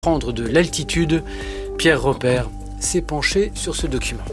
Prendre de l'altitude, Pierre Robert s'est penché sur ce document.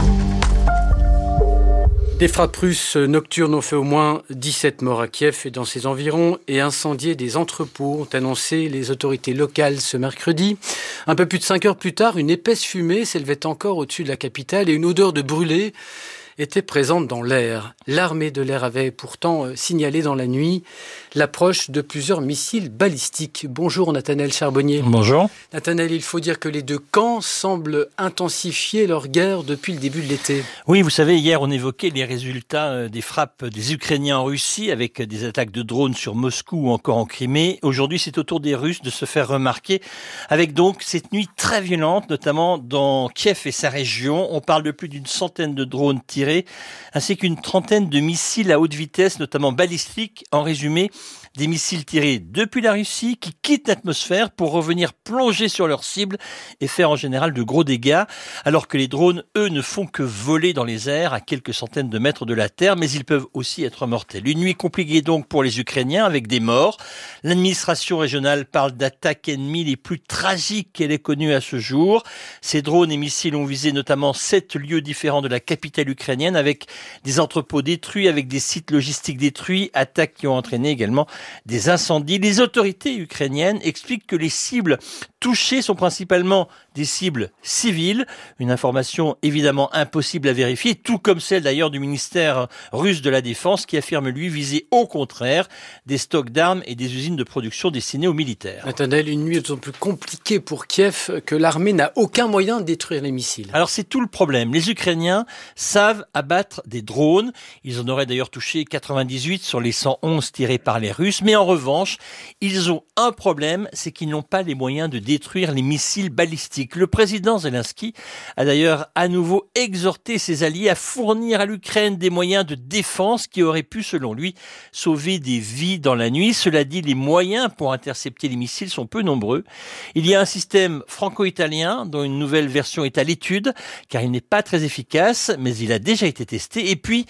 Des frappes russes nocturnes ont fait au moins 17 morts à Kiev et dans ses environs et incendié des entrepôts, ont annoncé les autorités locales ce mercredi. Un peu plus de 5 heures plus tard, une épaisse fumée s'élevait encore au-dessus de la capitale et une odeur de brûlé était présente dans l'air. L'armée de l'air avait pourtant signalé dans la nuit l'approche de plusieurs missiles balistiques. Bonjour Nathanaël Charbonnier. Bonjour. Nathanaël, il faut dire que les deux camps semblent intensifier leur guerre depuis le début de l'été. Oui, vous savez, hier on évoquait les résultats des frappes des Ukrainiens en Russie avec des attaques de drones sur Moscou ou encore en Crimée. Aujourd'hui, c'est au tour des Russes de se faire remarquer avec donc cette nuit très violente, notamment dans Kiev et sa région. On parle de plus d'une centaine de drones tirés ainsi qu'une trentaine de missiles à haute vitesse, notamment balistiques. En résumé, des missiles tirés depuis la Russie qui quittent l'atmosphère pour revenir plonger sur leur cible et faire en général de gros dégâts, alors que les drones, eux, ne font que voler dans les airs à quelques centaines de mètres de la terre, mais ils peuvent aussi être mortels. Une nuit compliquée donc pour les Ukrainiens avec des morts. L'administration régionale parle d'attaques ennemies les plus tragiques qu'elle ait connues à ce jour. Ces drones et missiles ont visé notamment 7 lieux différents de la capitale ukrainienne avec des entrepôts détruits, avec des sites logistiques détruits, attaques qui ont entraîné également des incendies. Les autorités ukrainiennes expliquent que les cibles touchées sont principalement des cibles civiles. Une information évidemment impossible à vérifier, tout comme celle d'ailleurs du ministère russe de la Défense qui affirme lui viser au contraire des stocks d'armes et des usines de production destinées aux militaires. Nathanaël, une nuit d'autant plus compliquée pour Kiev que l'armée n'a aucun moyen de détruire les missiles. Alors c'est tout le problème. Les Ukrainiens savent abattre des drones. Ils en auraient d'ailleurs touché 98 sur les 111 tirés par les Russes. Mais en revanche, ils ont un problème, c'est qu'ils n'ont pas les moyens de détruire les missiles balistiques. Le président Zelensky a d'ailleurs à nouveau exhorté ses alliés à fournir à l'Ukraine des moyens de défense qui auraient pu, selon lui, sauver des vies dans la nuit. Cela dit, les moyens pour intercepter les missiles sont peu nombreux. Il y a un système franco-italien dont une nouvelle version est à l'étude, car il n'est pas très efficace, mais il a déjà été testé. Et puis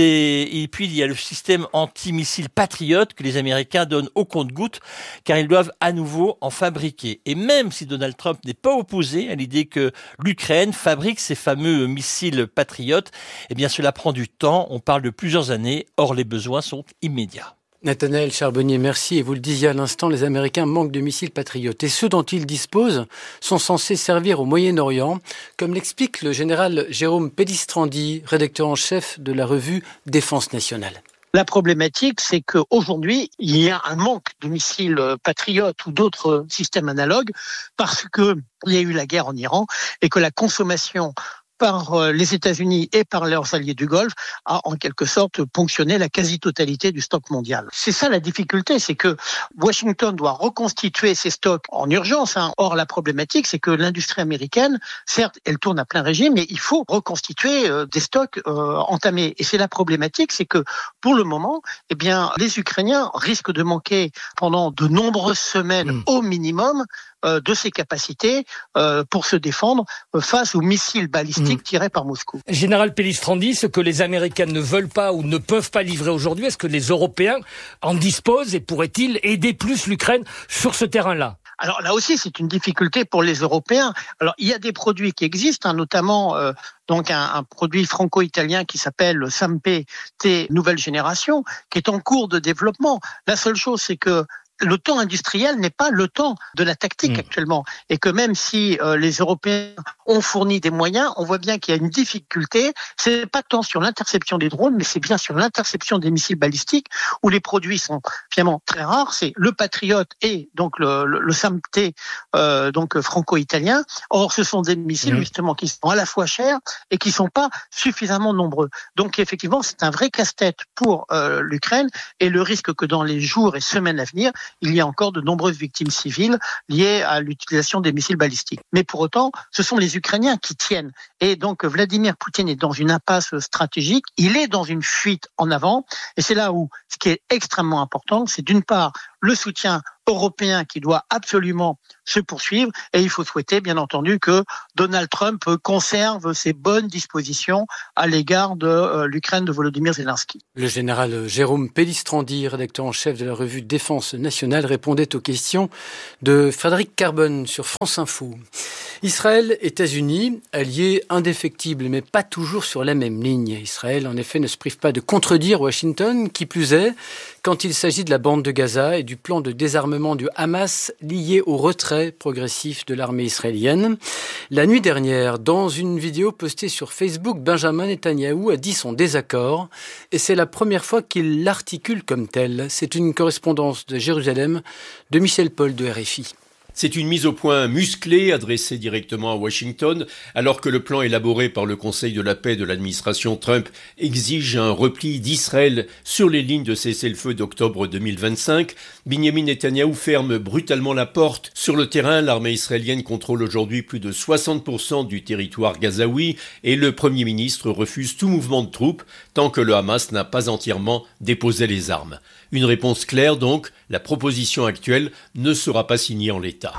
il y a le système anti-missile Patriot que les Américains donnent au compte-gouttes, car ils doivent à nouveau en fabriquer. Et même si Donald Trump n'est pas opposé à l'idée que l'Ukraine fabrique ces fameux missiles Patriot, eh bien cela prend du temps, on parle de plusieurs années, or les besoins sont immédiats. Nathanaël Charbonnier, merci. Et vous le disiez à l'instant, les Américains manquent de missiles Patriot. Et ceux dont ils disposent sont censés servir au Moyen-Orient, comme l'explique le général Jérôme Pellistrandi, rédacteur en chef de la revue Défense nationale. La problématique, c'est qu'aujourd'hui, il y a un manque de missiles Patriot ou d'autres systèmes analogues parce qu'il y a eu la guerre en Iran et que la consommation par les États-Unis et par leurs alliés du Golfe a en quelque sorte ponctionné la quasi-totalité du stock mondial. C'est ça la difficulté, c'est que Washington doit reconstituer ses stocks en urgence. Or, la problématique, c'est que l'industrie américaine, certes, elle tourne à plein régime, mais il faut reconstituer des stocks entamés. Et c'est la problématique, c'est que pour le moment, eh bien, les Ukrainiens risquent de manquer pendant de nombreuses semaines au minimum de ses capacités pour se défendre face aux missiles balistiques tirés par Moscou. Général Pellistrandi, ce que les Américains ne veulent pas ou ne peuvent pas livrer aujourd'hui, est-ce que les Européens en disposent et pourraient-ils aider plus l'Ukraine sur ce terrain-là ? Alors là aussi, c'est une difficulté pour les Européens. Alors il y a des produits qui existent, notamment donc un produit franco-italien qui s'appelle le Samp T nouvelle génération, qui est en cours de développement. La seule chose, c'est que le temps industriel n'est pas le temps de la tactique actuellement. Et que même si les Européens ont fourni des moyens, on voit bien qu'il y a une difficulté. C'est pas tant sur l'interception des drones, mais c'est bien sur l'interception des missiles balistiques où les produits sont finalement très rares. C'est le Patriot et donc le SAMT donc franco-italien. Or, ce sont des missiles justement qui sont à la fois chers et qui sont pas suffisamment nombreux. Donc effectivement, c'est un vrai casse-tête pour l'Ukraine et le risque que dans les jours et semaines à venir, il y a encore de nombreuses victimes civiles liées à l'utilisation des missiles balistiques. Mais pour autant, ce sont les Ukrainiens qui tiennent. Et donc, Vladimir Poutine est dans une impasse stratégique. Il est dans une fuite en avant. Et c'est là où, ce qui est extrêmement important, c'est d'une part le soutien européen qui doit absolument se poursuivre et il faut souhaiter bien entendu que Donald Trump conserve ses bonnes dispositions à l'égard de l'Ukraine de Volodymyr Zelensky. Le général Jérôme Pellistrandi, rédacteur en chef de la revue Défense nationale, répondait aux questions de Frédéric Carbone sur France Info. Israël, États-Unis, alliés indéfectibles mais pas toujours sur la même ligne. Israël en effet ne se prive pas de contredire Washington, qui plus est quand il s'agit de la bande de Gaza et du plan de désarmement du Hamas lié au retrait progressif de l'armée israélienne. La nuit dernière, dans une vidéo postée sur Facebook, Benjamin Netanyahou a dit son désaccord et c'est la première fois qu'il l'articule comme tel. C'est une correspondance de Jérusalem de Michel Paul de RFI. C'est une mise au point musclée adressée directement à Washington, alors que le plan élaboré par le Conseil de la paix de l'administration Trump exige un repli d'Israël sur les lignes de cessez-le-feu d'octobre 2025. Binyamin Netanyahou ferme brutalement la porte. Sur le terrain, l'armée israélienne contrôle aujourd'hui plus de 60% du territoire gazaoui et le Premier ministre refuse tout mouvement de troupes tant que le Hamas n'a pas entièrement déposé les armes. Une réponse claire donc, la proposition actuelle ne sera pas signée en l'état.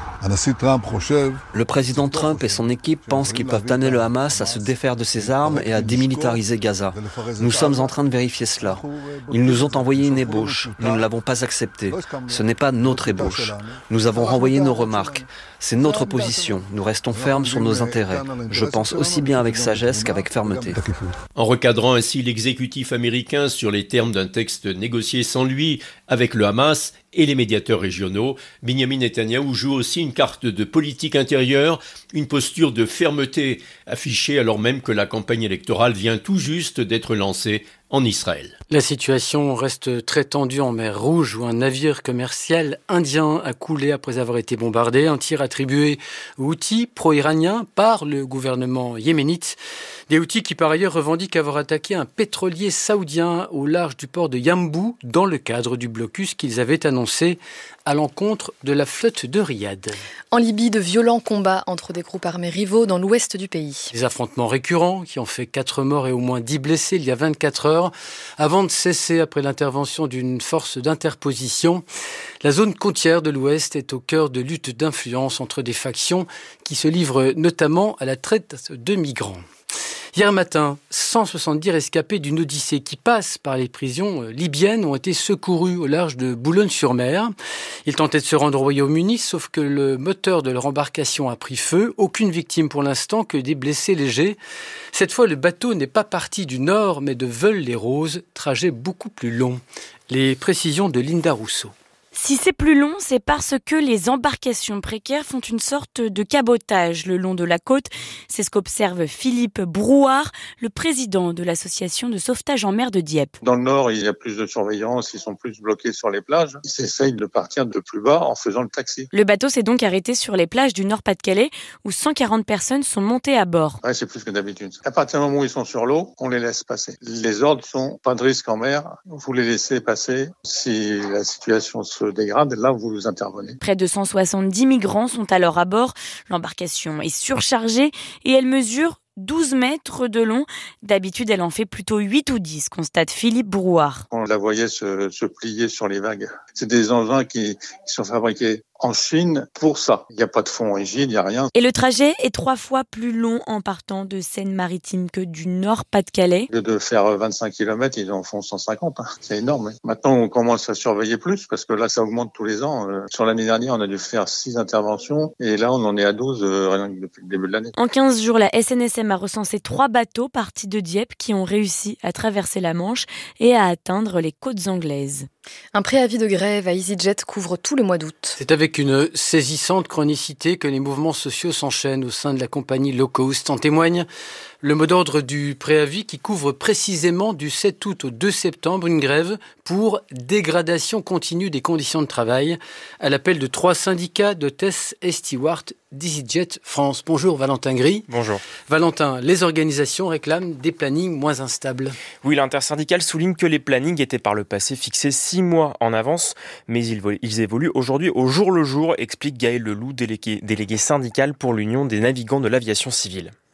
Le président Trump et son équipe pensent qu'ils peuvent amener le Hamas à se défaire de ses armes et à démilitariser Gaza. Nous sommes en train de vérifier cela. Ils nous ont envoyé une ébauche. Nous ne l'avons pas acceptée. Ce n'est pas notre ébauche. Nous avons renvoyé nos remarques. C'est notre position. Nous restons fermes sur nos intérêts. Je pense aussi bien avec sagesse qu'avec fermeté. En recadrant ainsi l'exécutif américain sur les termes d'un texte négocié sans lui avec le Hamas et les médiateurs régionaux, Binyamin Netanyahou joue aussi une carte de politique intérieure, une posture de fermeté affichée alors même que la campagne électorale vient tout juste d'être lancée en Israël. La situation reste très tendue en mer Rouge où un navire commercial indien a coulé après avoir été bombardé. Un tir attribué aux Houthis pro-iraniens par le gouvernement yéménite. Des Houthis qui par ailleurs revendiquent avoir attaqué un pétrolier saoudien au large du port de Yambou dans le cadre du blocus qu'ils avaient annoncé à l'encontre de la flotte de Riyad. En Libye, de violents combats entre des groupes armés rivaux dans l'ouest du pays. Des affrontements récurrents qui ont fait 4 morts et au moins 10 blessés il y a 24 heures avant de cesser après l'intervention d'une force d'interposition. La zone côtière de l'ouest est au cœur de luttes d'influence entre des factions qui se livrent notamment à la traite de migrants. Hier matin, 170 rescapés d'une odyssée qui passe par les prisons libyennes ont été secourus au large de Boulogne-sur-Mer. Ils tentaient de se rendre au Royaume-Uni, sauf que le moteur de leur embarcation a pris feu. Aucune victime pour l'instant, que des blessés légers. Cette fois, le bateau n'est pas parti du nord, mais de Veules-les-Roses, trajet beaucoup plus long. Les précisions de Linda Rousseau. Si c'est plus long, c'est parce que les embarcations précaires font une sorte de cabotage le long de la côte. C'est ce qu'observe Philippe Brouard, le président de l'association de sauvetage en mer de Dieppe. Dans le nord, il y a plus de surveillance, ils sont plus bloqués sur les plages. Ils essayent de partir de plus bas en faisant le taxi. Le bateau s'est donc arrêté sur les plages du Nord-Pas-de-Calais où 140 personnes sont montées à bord. Ouais, c'est plus que d'habitude. À partir du moment où ils sont sur l'eau, on les laisse passer. Les ordres sont pas de risque en mer, vous les laissez passer. Si la situation se dégrade, là vous intervenez. Près de 170 migrants sont alors à bord. L'embarcation est surchargée et elle mesure 12 mètres de long. D'habitude, elle en fait plutôt 8 ou 10, constate Philippe Brouard. On la voyait se plier sur les vagues. C'est des engins qui sont fabriqués en Chine pour ça. Il n'y a pas de fond rigide, il n'y a rien. Et le trajet est 3 fois plus long en partant de Seine-Maritime que du Nord-Pas-de-Calais. Au lieu de faire 25 km, ils en font 150. C'est énorme. Maintenant, on commence à surveiller plus parce que là, ça augmente tous les ans. Sur l'année dernière, on a dû faire 6 interventions et là, on en est à 12 rien que depuis le début de l'année. En 15 jours, la SNSM a recensé 3 bateaux partis de Dieppe qui ont réussi à traverser la Manche et à atteindre les côtes anglaises. Un préavis de grève à EasyJet couvre tout le mois d'août. C'est avec une saisissante chronicité que les mouvements sociaux s'enchaînent au sein de la compagnie low cost. En témoigne le mot d'ordre du préavis qui couvre précisément du 7 août au 2 septembre une grève pour dégradation continue des conditions de travail à l'appel de 3 syndicats d'hôtesses et stewards d'EasyJet France. Bonjour Valentin Gris. Bonjour. Valentin, les organisations réclament des plannings moins instables. Oui, l'intersyndicale souligne que les plannings étaient par le passé fixés 6 mois en avance, mais ils évoluent aujourd'hui au jour le jour, explique Gaël Leloup, délégué syndical pour l'Union des navigants de l'aviation civile.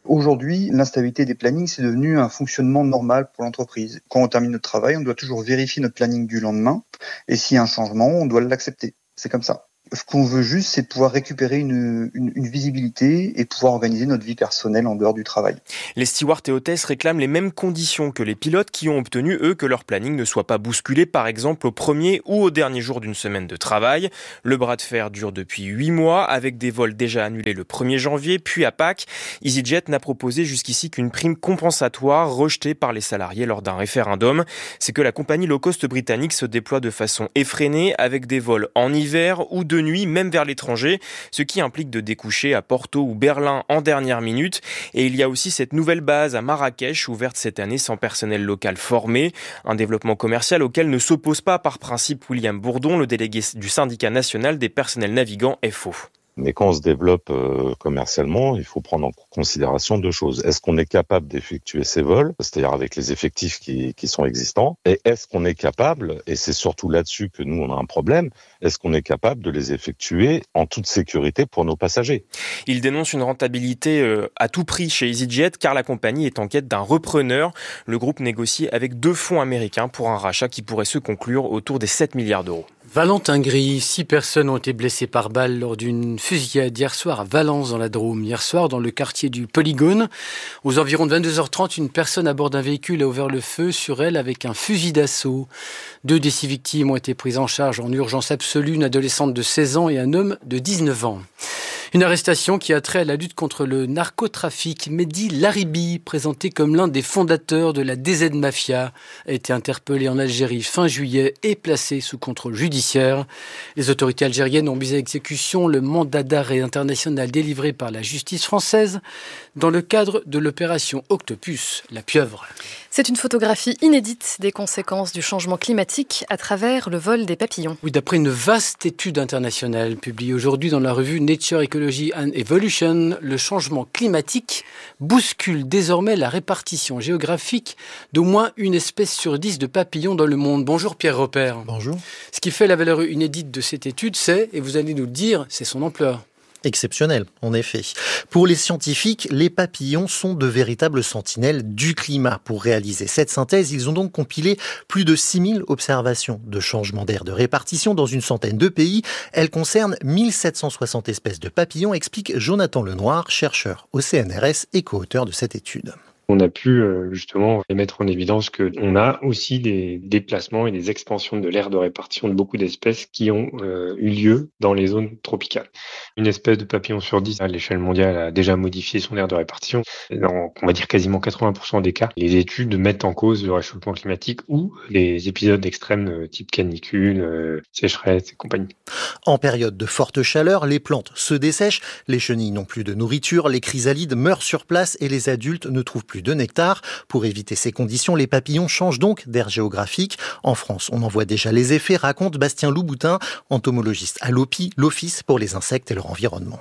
Aujourd'hui, l'instabilité des plannings, c'est devenu un fonctionnement normal pour l'entreprise. Quand on termine notre travail, on doit toujours vérifier notre planning du lendemain. Et s'il y a un changement, on doit l'accepter. C'est comme ça. Ce qu'on veut juste, c'est pouvoir récupérer une visibilité et pouvoir organiser notre vie personnelle en dehors du travail. Les stewards et hôtesses réclament les mêmes conditions que les pilotes qui ont obtenu, eux, que leur planning ne soit pas bousculé, par exemple, au premier ou au dernier jour d'une semaine de travail. Le bras de fer dure depuis 8 mois, avec des vols déjà annulés le 1er janvier, puis à Pâques. EasyJet n'a proposé jusqu'ici qu'une prime compensatoire rejetée par les salariés lors d'un référendum. C'est que la compagnie low-cost britannique se déploie de façon effrénée, avec des vols en hiver ou de nuit, même vers l'étranger, ce qui implique de découcher à Porto ou Berlin en dernière minute. Et il y a aussi cette nouvelle base à Marrakech, ouverte cette année sans personnel local formé. Un développement commercial auquel ne s'oppose pas par principe William Bourdon, le délégué du syndicat national des personnels navigants FO. Mais quand on se développe commercialement, il faut prendre en considération 2 choses. Est-ce qu'on est capable d'effectuer ces vols, c'est-à-dire avec les effectifs qui sont existants, et est-ce qu'on est capable, et c'est surtout là-dessus que nous on a un problème, est-ce qu'on est capable de les effectuer en toute sécurité pour nos passagers ? Il dénonce une rentabilité à tout prix chez EasyJet car la compagnie est en quête d'un repreneur. Le groupe négocie avec 2 fonds américains pour un rachat qui pourrait se conclure autour des 7 milliards d'euros. Valentin Gris, 6 personnes ont été blessées par balle lors d'une fusillade hier soir à Valence dans la Drôme. Hier soir, dans le quartier du Polygone, aux environs de 22h30, une personne à bord d'un véhicule a ouvert le feu sur elle avec un fusil d'assaut. 2 des 6 victimes ont été prises en charge en urgence absolue, une adolescente de 16 ans et un homme de 19 ans. Une arrestation qui a trait à la lutte contre le narcotrafic. Mehdi Laribi, présenté comme l'un des fondateurs de la DZ Mafia, a été interpellé en Algérie fin juillet et placé sous contrôle judiciaire. Les autorités algériennes ont mis à exécution le mandat d'arrêt international délivré par la justice française dans le cadre de l'opération Octopus, la pieuvre. C'est une photographie inédite des conséquences du changement climatique à travers le vol des papillons. Oui, d'après une vaste étude internationale publiée aujourd'hui dans la revue Nature Ecology and Evolution, le changement climatique bouscule désormais la répartition géographique d'au moins une espèce sur 10 de papillons dans le monde. Bonjour Pierre Robert. Bonjour. Ce qui fait la valeur inédite de cette étude, c'est, et vous allez nous le dire, c'est son ampleur. Exceptionnel, en effet. Pour les scientifiques, les papillons sont de véritables sentinelles du climat. Pour réaliser cette synthèse, ils ont donc compilé plus de 6000 observations de changements d'air de répartition dans une centaine de pays. Elles concernent 1760 espèces de papillons, explique Jonathan Lenoir, chercheur au CNRS et co-auteur de cette étude. On a pu justement mettre en évidence qu'on a aussi des déplacements et des expansions de l'aire de répartition de beaucoup d'espèces qui ont eu lieu dans les zones tropicales. Une espèce de papillon sur 10 à l'échelle mondiale a déjà modifié son aire de répartition. Dans, on va dire quasiment 80% des cas, les études mettent en cause le réchauffement climatique ou les épisodes extrêmes type canicule, sécheresse et compagnie. En période de forte chaleur, les plantes se dessèchent, les chenilles n'ont plus de nourriture, les chrysalides meurent sur place et les adultes ne trouvent plus de nectar. Pour éviter ces conditions, les papillons changent donc d'aire géographique. En France, on en voit déjà les effets, raconte Bastien Louboutin, entomologiste à l'OPI, l'Office pour les insectes et leur environnement.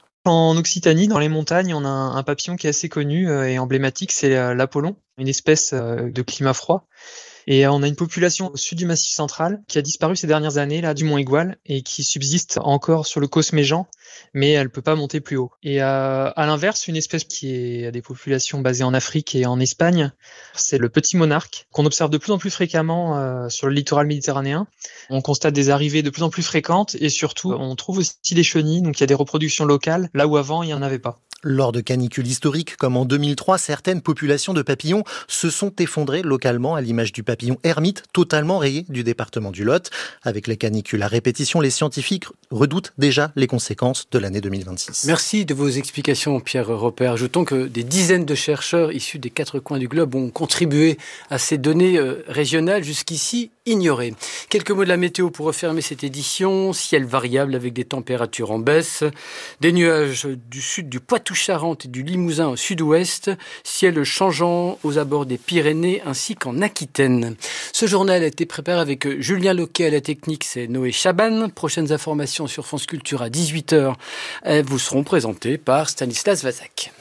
En Occitanie, dans les montagnes, on a un papillon qui est assez connu et emblématique, c'est l'Apollon, une espèce de climat froid. Et on a une population au sud du Massif central qui a disparu ces dernières années là du Mont Igual et qui subsiste encore sur le Cosméjean, mais elle peut pas monter plus haut. Et à l'inverse, une espèce qui a des populations basées en Afrique et en Espagne, c'est le petit monarque qu'on observe de plus en plus fréquemment sur le littoral méditerranéen. On constate des arrivées de plus en plus fréquentes et surtout on trouve aussi des chenilles, donc il y a des reproductions locales là où avant il y en avait pas. Lors de canicules historiques comme en 2003, certaines populations de papillons se sont effondrées localement à l'image du papillon ermite, totalement rayé du département du Lot. Avec les canicules à répétition, les scientifiques redoutent déjà les conséquences de l'année 2026. Merci de vos explications, Pierre Robert. Ajoutons que des dizaines de chercheurs issus des 4 coins du globe ont contribué à ces données régionales jusqu'ici ignorées. Quelques mots de la météo pour refermer cette édition. Ciel variable avec des températures en baisse. Des nuages du sud du Poitou-Charentes et du Limousin au sud-ouest. Ciel changeant aux abords des Pyrénées ainsi qu'en Aquitaine. Ce journal a été préparé avec Julien Loquet à la technique, c'est Noé Chaban. Prochaines informations sur France Culture à 18h. Elles vous seront présentées par Stanislas Vazak.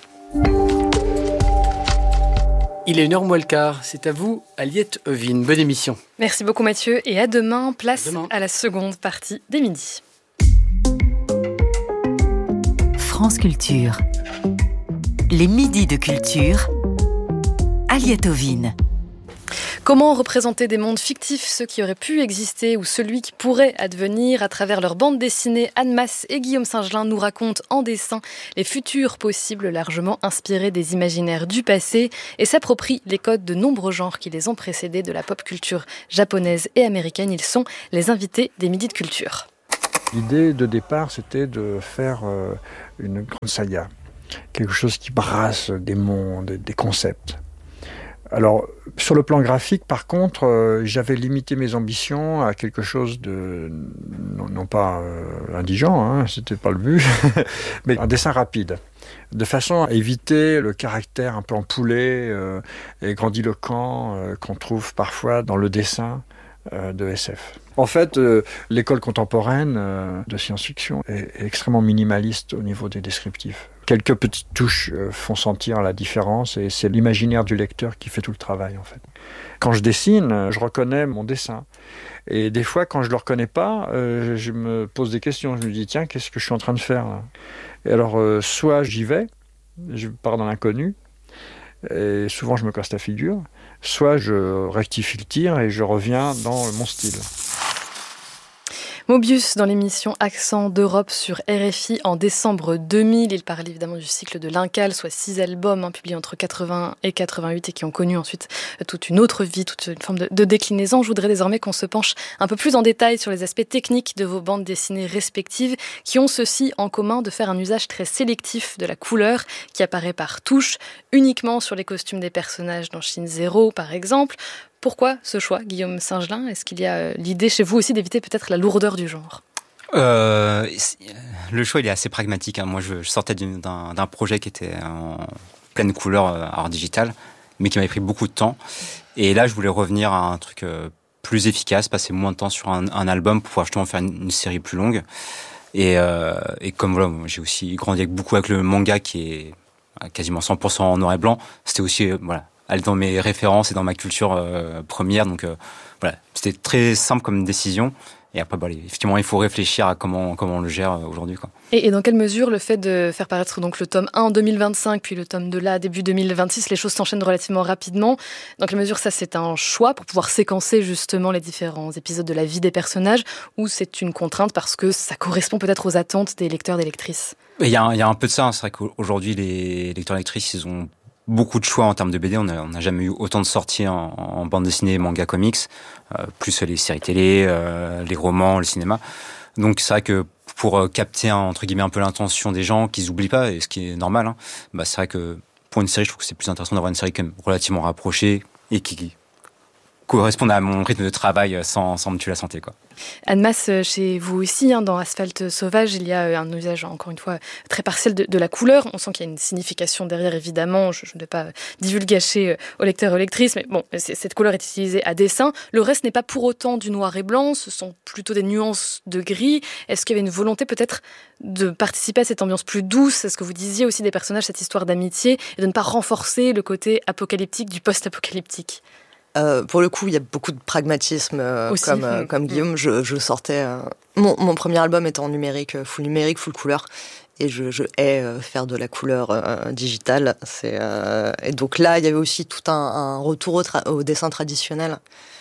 Il est 1h moins le quart. C'est à vous, Aliette Ovine. Bonne émission. Merci beaucoup Mathieu et à demain. Place à la seconde partie des midis. France Culture. Les midis de culture. Aliette Ovine. Comment représenter des mondes fictifs, ceux qui auraient pu exister ou celui qui pourrait advenir à travers leur bande dessinée? Anne Masse et Guillaume Singelin nous racontent en dessin les futurs possibles largement inspirés des imaginaires du passé et s'approprient les codes de nombreux genres qui les ont précédés de la pop culture japonaise et américaine. Ils sont les invités des Midis de Culture. L'idée de départ, c'était de faire une grande saga, quelque chose qui brasse des mondes, des concepts. Alors, sur le plan graphique, par contre, j'avais limité mes ambitions à quelque chose de, non pas indigent, c'était pas le but, mais un dessin rapide, de façon à éviter le caractère un peu empoulé et grandiloquent qu'on trouve parfois dans le dessin de SF. En fait, l'école contemporaine de science-fiction est extrêmement minimaliste au niveau des descriptifs. Quelques petites touches font sentir la différence et c'est l'imaginaire du lecteur qui fait tout le travail en fait. Quand je dessine, je reconnais mon dessin. Et des fois, quand je ne le reconnais pas, je me pose des questions. Je me dis, tiens, qu'est-ce que je suis en train de faire là ? Et alors, soit j'y vais, je pars dans l'inconnu, et souvent je me casse la figure, soit je rectifie le tir et je reviens dans mon style. Mobius dans l'émission Accent d'Europe sur RFI en décembre 2000. Il parle évidemment du cycle de l'Incal, soit 6 albums publiés entre 80 et 88 et qui ont connu ensuite toute une autre vie, toute une forme de déclinaison. Je voudrais désormais qu'on se penche un peu plus en détail sur les aspects techniques de vos bandes dessinées respectives qui ont ceci en commun de faire un usage très sélectif de la couleur qui apparaît par touche, uniquement sur les costumes des personnages dans Shin Zero par exemple. Pourquoi ce choix, Guillaume Singelin ? Est-ce qu'il y a l'idée chez vous aussi d'éviter peut-être la lourdeur du genre ? Le choix il est assez pragmatique. Moi, je sortais d'un projet qui était en pleine couleur art digital, mais qui m'avait pris beaucoup de temps. Et là, je voulais revenir à un truc plus efficace, passer moins de temps sur un album pour pouvoir justement faire une série plus longue. Et comme voilà, j'ai aussi grandi beaucoup avec le manga qui est quasiment 100% en noir et blanc. C'était aussi aller dans mes références et dans ma culture première. Donc c'était très simple comme décision. Et après, effectivement, il faut réfléchir à comment on le gère aujourd'hui, quoi. Et dans quelle mesure le fait de faire paraître donc le tome 1 en 2025, puis le tome 2 là, début 2026, les choses s'enchaînent relativement rapidement. Dans quelle mesure ça, c'est un choix pour pouvoir séquencer justement les différents épisodes de la vie des personnages, ou c'est une contrainte parce que ça correspond peut-être aux attentes des lecteurs, des lectrices ? Il y a un peu de ça. C'est vrai qu'aujourd'hui, les lecteurs et lectrices, ils ont beaucoup de choix en termes de BD. On n'a jamais eu autant de sorties en bande dessinée, manga, comics, plus les séries télé, les romans, le cinéma. Donc c'est vrai que pour capter entre guillemets un peu l'intention des gens, qu'ils n'oublient pas, et ce qui est normal, c'est vrai que pour une série, je trouve que c'est plus intéressant d'avoir une série quand même relativement rapprochée et qui corresponde à mon rythme de travail sans me tuer la santé, quoi. Anne Masse, chez vous aussi, dans Asphalte sauvage, il y a un usage, encore une fois, très partiel de la couleur. On sent qu'il y a une signification derrière, évidemment. Je ne vais pas divulgacher aux lecteurs et aux lectrices, mais bon, cette couleur est utilisée à dessein. Le reste n'est pas pour autant du noir et blanc, ce sont plutôt des nuances de gris. Est-ce qu'il y avait une volonté peut-être de participer à cette ambiance plus douce ? Est-ce que vous disiez aussi des personnages, cette histoire d'amitié, et de ne pas renforcer le côté apocalyptique du post-apocalyptique ? Pour le coup, il y a beaucoup de pragmatisme, comme Guillaume. Je sortais... Mon premier album était en numérique, full couleur. Et je hais faire de la couleur digitale. Et donc là, il y avait aussi tout un retour au dessin traditionnel.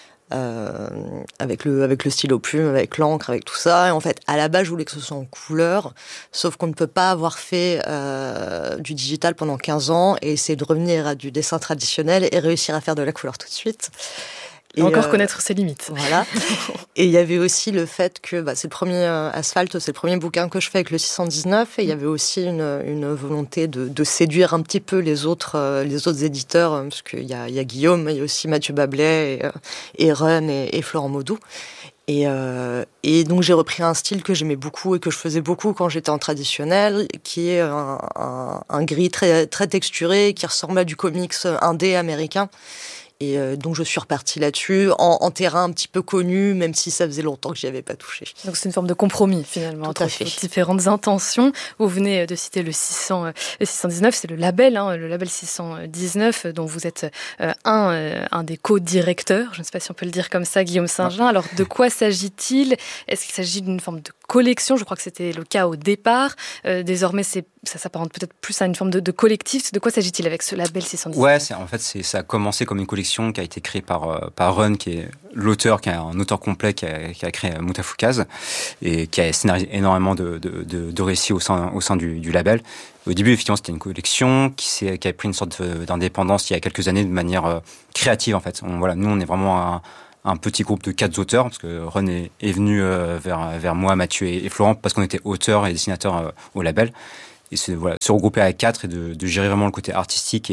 Avec le stylo plume, avec l'encre, avec tout ça. Et en fait, à la base, je voulais que ce soit en couleur, sauf qu'on ne peut pas avoir fait du digital pendant 15 ans et essayer de revenir à du dessin traditionnel et réussir à faire de la couleur tout de suite. Et encore connaître ses limites. Voilà. Et il y avait aussi le fait que c'est le premier Asphalte, c'est le premier bouquin que je fais avec le 619, et il y avait aussi une volonté de séduire un petit peu les autres éditeurs, parce qu'il y a Guillaume, il y a aussi Mathieu Bablet et Run et Florent Maudou. Et donc j'ai repris un style que j'aimais beaucoup et que je faisais beaucoup quand j'étais en traditionnel, qui est un gris très, très texturé, qui ressemble à du comics indé américain. Et donc je suis repartie là-dessus, en terrain un petit peu connu, même si ça faisait longtemps que j'y avais pas touché. Donc c'est une forme de compromis finalement entre différentes intentions. Vous venez de citer le 619, c'est le label 619 dont vous êtes un des co-directeurs. Je ne sais pas si on peut le dire comme ça, Guillaume Singelin. Alors de quoi s'agit-il ? Est-ce qu'il s'agit d'une forme de collection. Je crois que c'était le cas au départ. Désormais, ça s'apparente peut-être plus à une forme de collectif. De quoi s'agit-il avec ce label 619 ? Ouais, ça a commencé comme une collection qui a été créée par Run, qui est l'auteur, qui est un auteur complet qui a créé Moutafoukaz et qui a scénarisé énormément de récits au sein du label. Au début, effectivement, c'était une collection qui a pris une sorte d'indépendance il y a quelques années de manière créative, en fait. Nous, on est vraiment un petit groupe de 4 auteurs, parce que Run est venu vers moi, Mathieu et Florent, parce qu'on était auteurs et dessinateurs au label. Et se regrouper à 4 et de gérer vraiment le côté artistique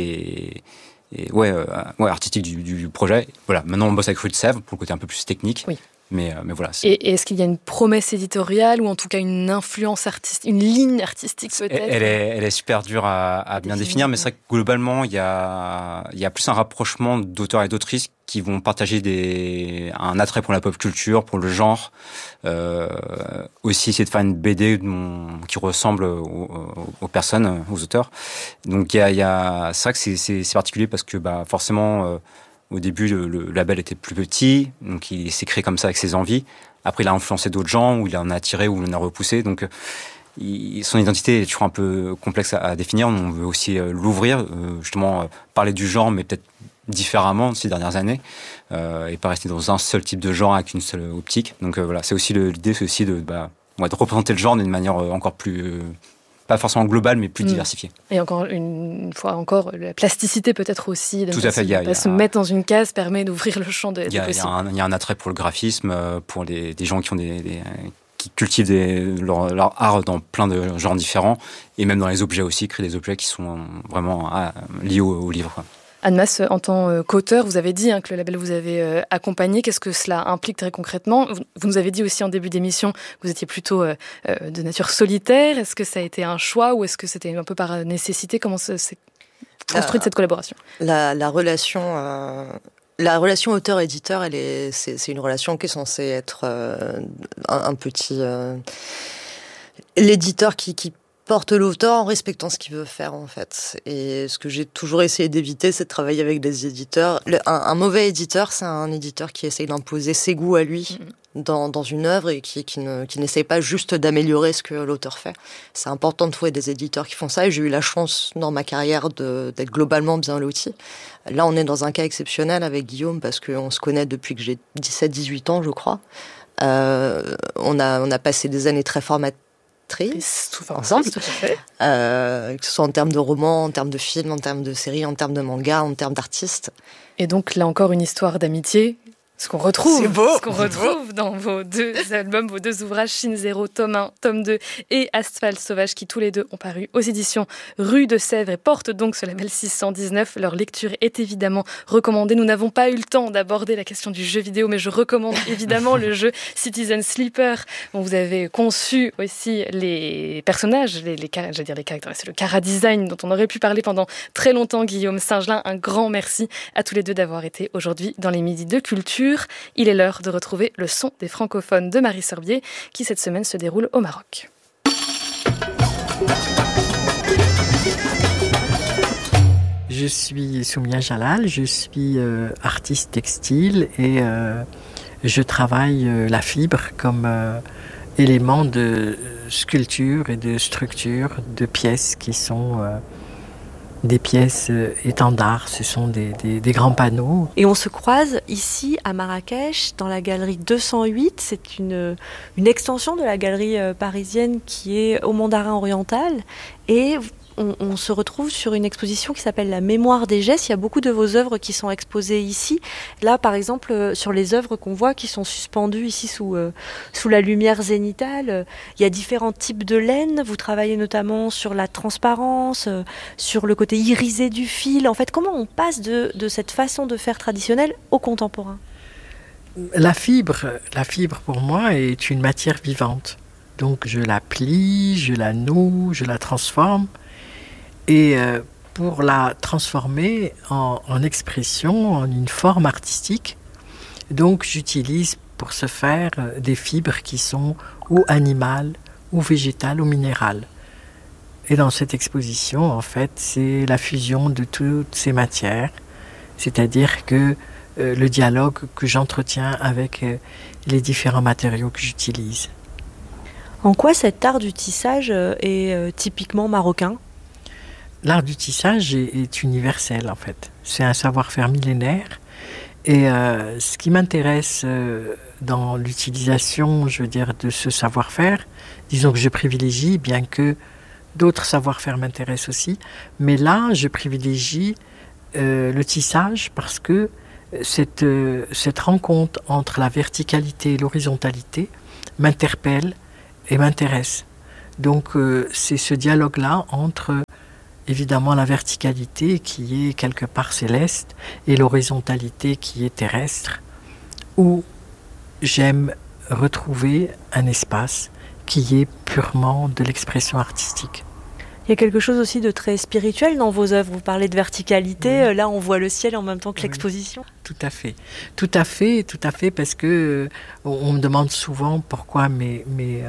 artistique du projet. Voilà, maintenant on bosse avec Fruit Sèvres pour le côté un peu plus technique. Oui. Mais voilà. Et est-ce qu'il y a une promesse éditoriale ou en tout cas une influence artistique, une ligne artistique peut-être ? Elle est super dure à bien définir, mais c'est vrai que globalement il y a plus un rapprochement d'auteurs et d'autrices qui vont partager un attrait pour la pop culture, pour le genre. Aussi essayer de faire une BD qui ressemble aux personnes, aux auteurs. Donc c'est vrai que c'est particulier parce que forcément. Au début, le label était plus petit, donc il s'est créé comme ça avec ses envies. Après, il a influencé d'autres gens, ou il en a attiré, ou il en a repoussé. Donc, son identité est toujours un peu complexe à définir. On veut aussi l'ouvrir, justement, parler du genre, mais peut-être différemment ces dernières années, et pas rester dans un seul type de genre avec une seule optique. Donc voilà, l'idée, c'est aussi de représenter le genre d'une manière encore plus... pas forcément global, mais plus diversifié. Et encore une fois, la plasticité peut-être aussi. Tout à fait. Se mettre dans une case permet d'ouvrir le champ des possibles. Il y a un attrait pour le graphisme, pour des gens qui ont qui cultivent leur art dans plein de genres différents, et même dans les objets aussi, créer des objets qui sont vraiment liés au livre, quoi. Annemasse, en tant qu'auteur, vous avez dit que le label vous avez accompagné. Qu'est-ce que cela implique très concrètement ? Vous nous avez dit aussi en début d'émission que vous étiez plutôt de nature solitaire. Est-ce que ça a été un choix ou est-ce que c'était un peu par nécessité ? Comment s'est construite cette collaboration ? La relation auteur-éditeur, c'est une relation qui est censée être un petit... l'éditeur qui porte l'auteur en respectant ce qu'il veut faire, en fait. Et ce que j'ai toujours essayé d'éviter, c'est de travailler avec des éditeurs. Un mauvais éditeur, c'est un éditeur qui essaye d'imposer ses goûts à lui dans une œuvre et qui n'essaye pas juste d'améliorer ce que l'auteur fait. C'est important de trouver des éditeurs qui font ça, et j'ai eu la chance dans ma carrière d'être globalement bien loti. Là, on est dans un cas exceptionnel avec Guillaume parce qu'on se connaît depuis que j'ai 17-18 ans, je crois. On a passé des années très formatrices ensemble, tout à fait. Que ce soit en termes de romans, en termes de films, en termes de séries, en termes de mangas, en termes d'artistes. Et donc là encore une histoire d'amitié, ce qu'on retrouve, c'est beau, dans vos 2 albums, vos 2 ouvrages, Chine Zéro, tome 1, tome 2 et Asphalte Sauvage, qui tous les 2 ont paru aux éditions Rue de Sèvres et portent donc ce label 619. Leur lecture est évidemment recommandée. Nous n'avons pas eu le temps d'aborder la question du jeu vidéo, mais je recommande évidemment le jeu Citizen Sleeper, dont vous avez conçu aussi les personnages, les caractères, c'est le chara-design dont on aurait pu parler pendant très longtemps. Guillaume Singelin, un grand merci à tous les 2 d'avoir été aujourd'hui dans les Midis de Culture. Il est l'heure de retrouver le son des francophones de Marie Sorbier, qui cette semaine se déroule au Maroc. Je suis Soumia Jalal, je suis artiste textile et je travaille la fibre comme élément de sculpture et de structure de pièces qui sont... des pièces étendards, ce sont des grands panneaux. Et on se croise ici à Marrakech, dans la galerie 208. C'est une extension de la galerie parisienne qui est au Mandarin oriental. Et on se retrouve sur une exposition qui s'appelle La mémoire des gestes. Il y a beaucoup de vos œuvres qui sont exposées ici. Là, par exemple, sur les œuvres qu'on voit qui sont suspendues ici sous la lumière zénitale, il y a différents types de laine. Vous travaillez notamment sur la transparence, sur le côté irisé du fil. En fait, comment on passe de cette façon de faire traditionnelle au contemporain ? La fibre pour moi est une matière vivante. Donc je la plie, je la noue, je la transforme. Et pour la transformer en expression, en une forme artistique, donc j'utilise pour ce faire des fibres qui sont ou animales, ou végétales, ou minérales. Et dans cette exposition, en fait, c'est la fusion de toutes ces matières, c'est-à-dire que le dialogue que j'entretiens avec les différents matériaux que j'utilise. En quoi cet art du tissage est typiquement marocain ? L'art du tissage est universel en fait. C'est un savoir-faire millénaire. Et ce qui m'intéresse dans l'utilisation, je veux dire, de ce savoir-faire, disons que je privilégie, bien que d'autres savoir-faire m'intéressent aussi, mais là, je privilégie le tissage parce que cette rencontre entre la verticalité et l'horizontalité m'interpelle et m'intéresse. Donc c'est ce dialogue-là entre évidemment la verticalité qui est quelque part céleste et l'horizontalité qui est terrestre, où j'aime retrouver un espace qui est purement de l'expression artistique. Il y a quelque chose aussi de très spirituel dans vos œuvres. Vous parlez de verticalité, là on voit le ciel en même temps que l'exposition. Tout à fait, parce que on me demande souvent pourquoi mes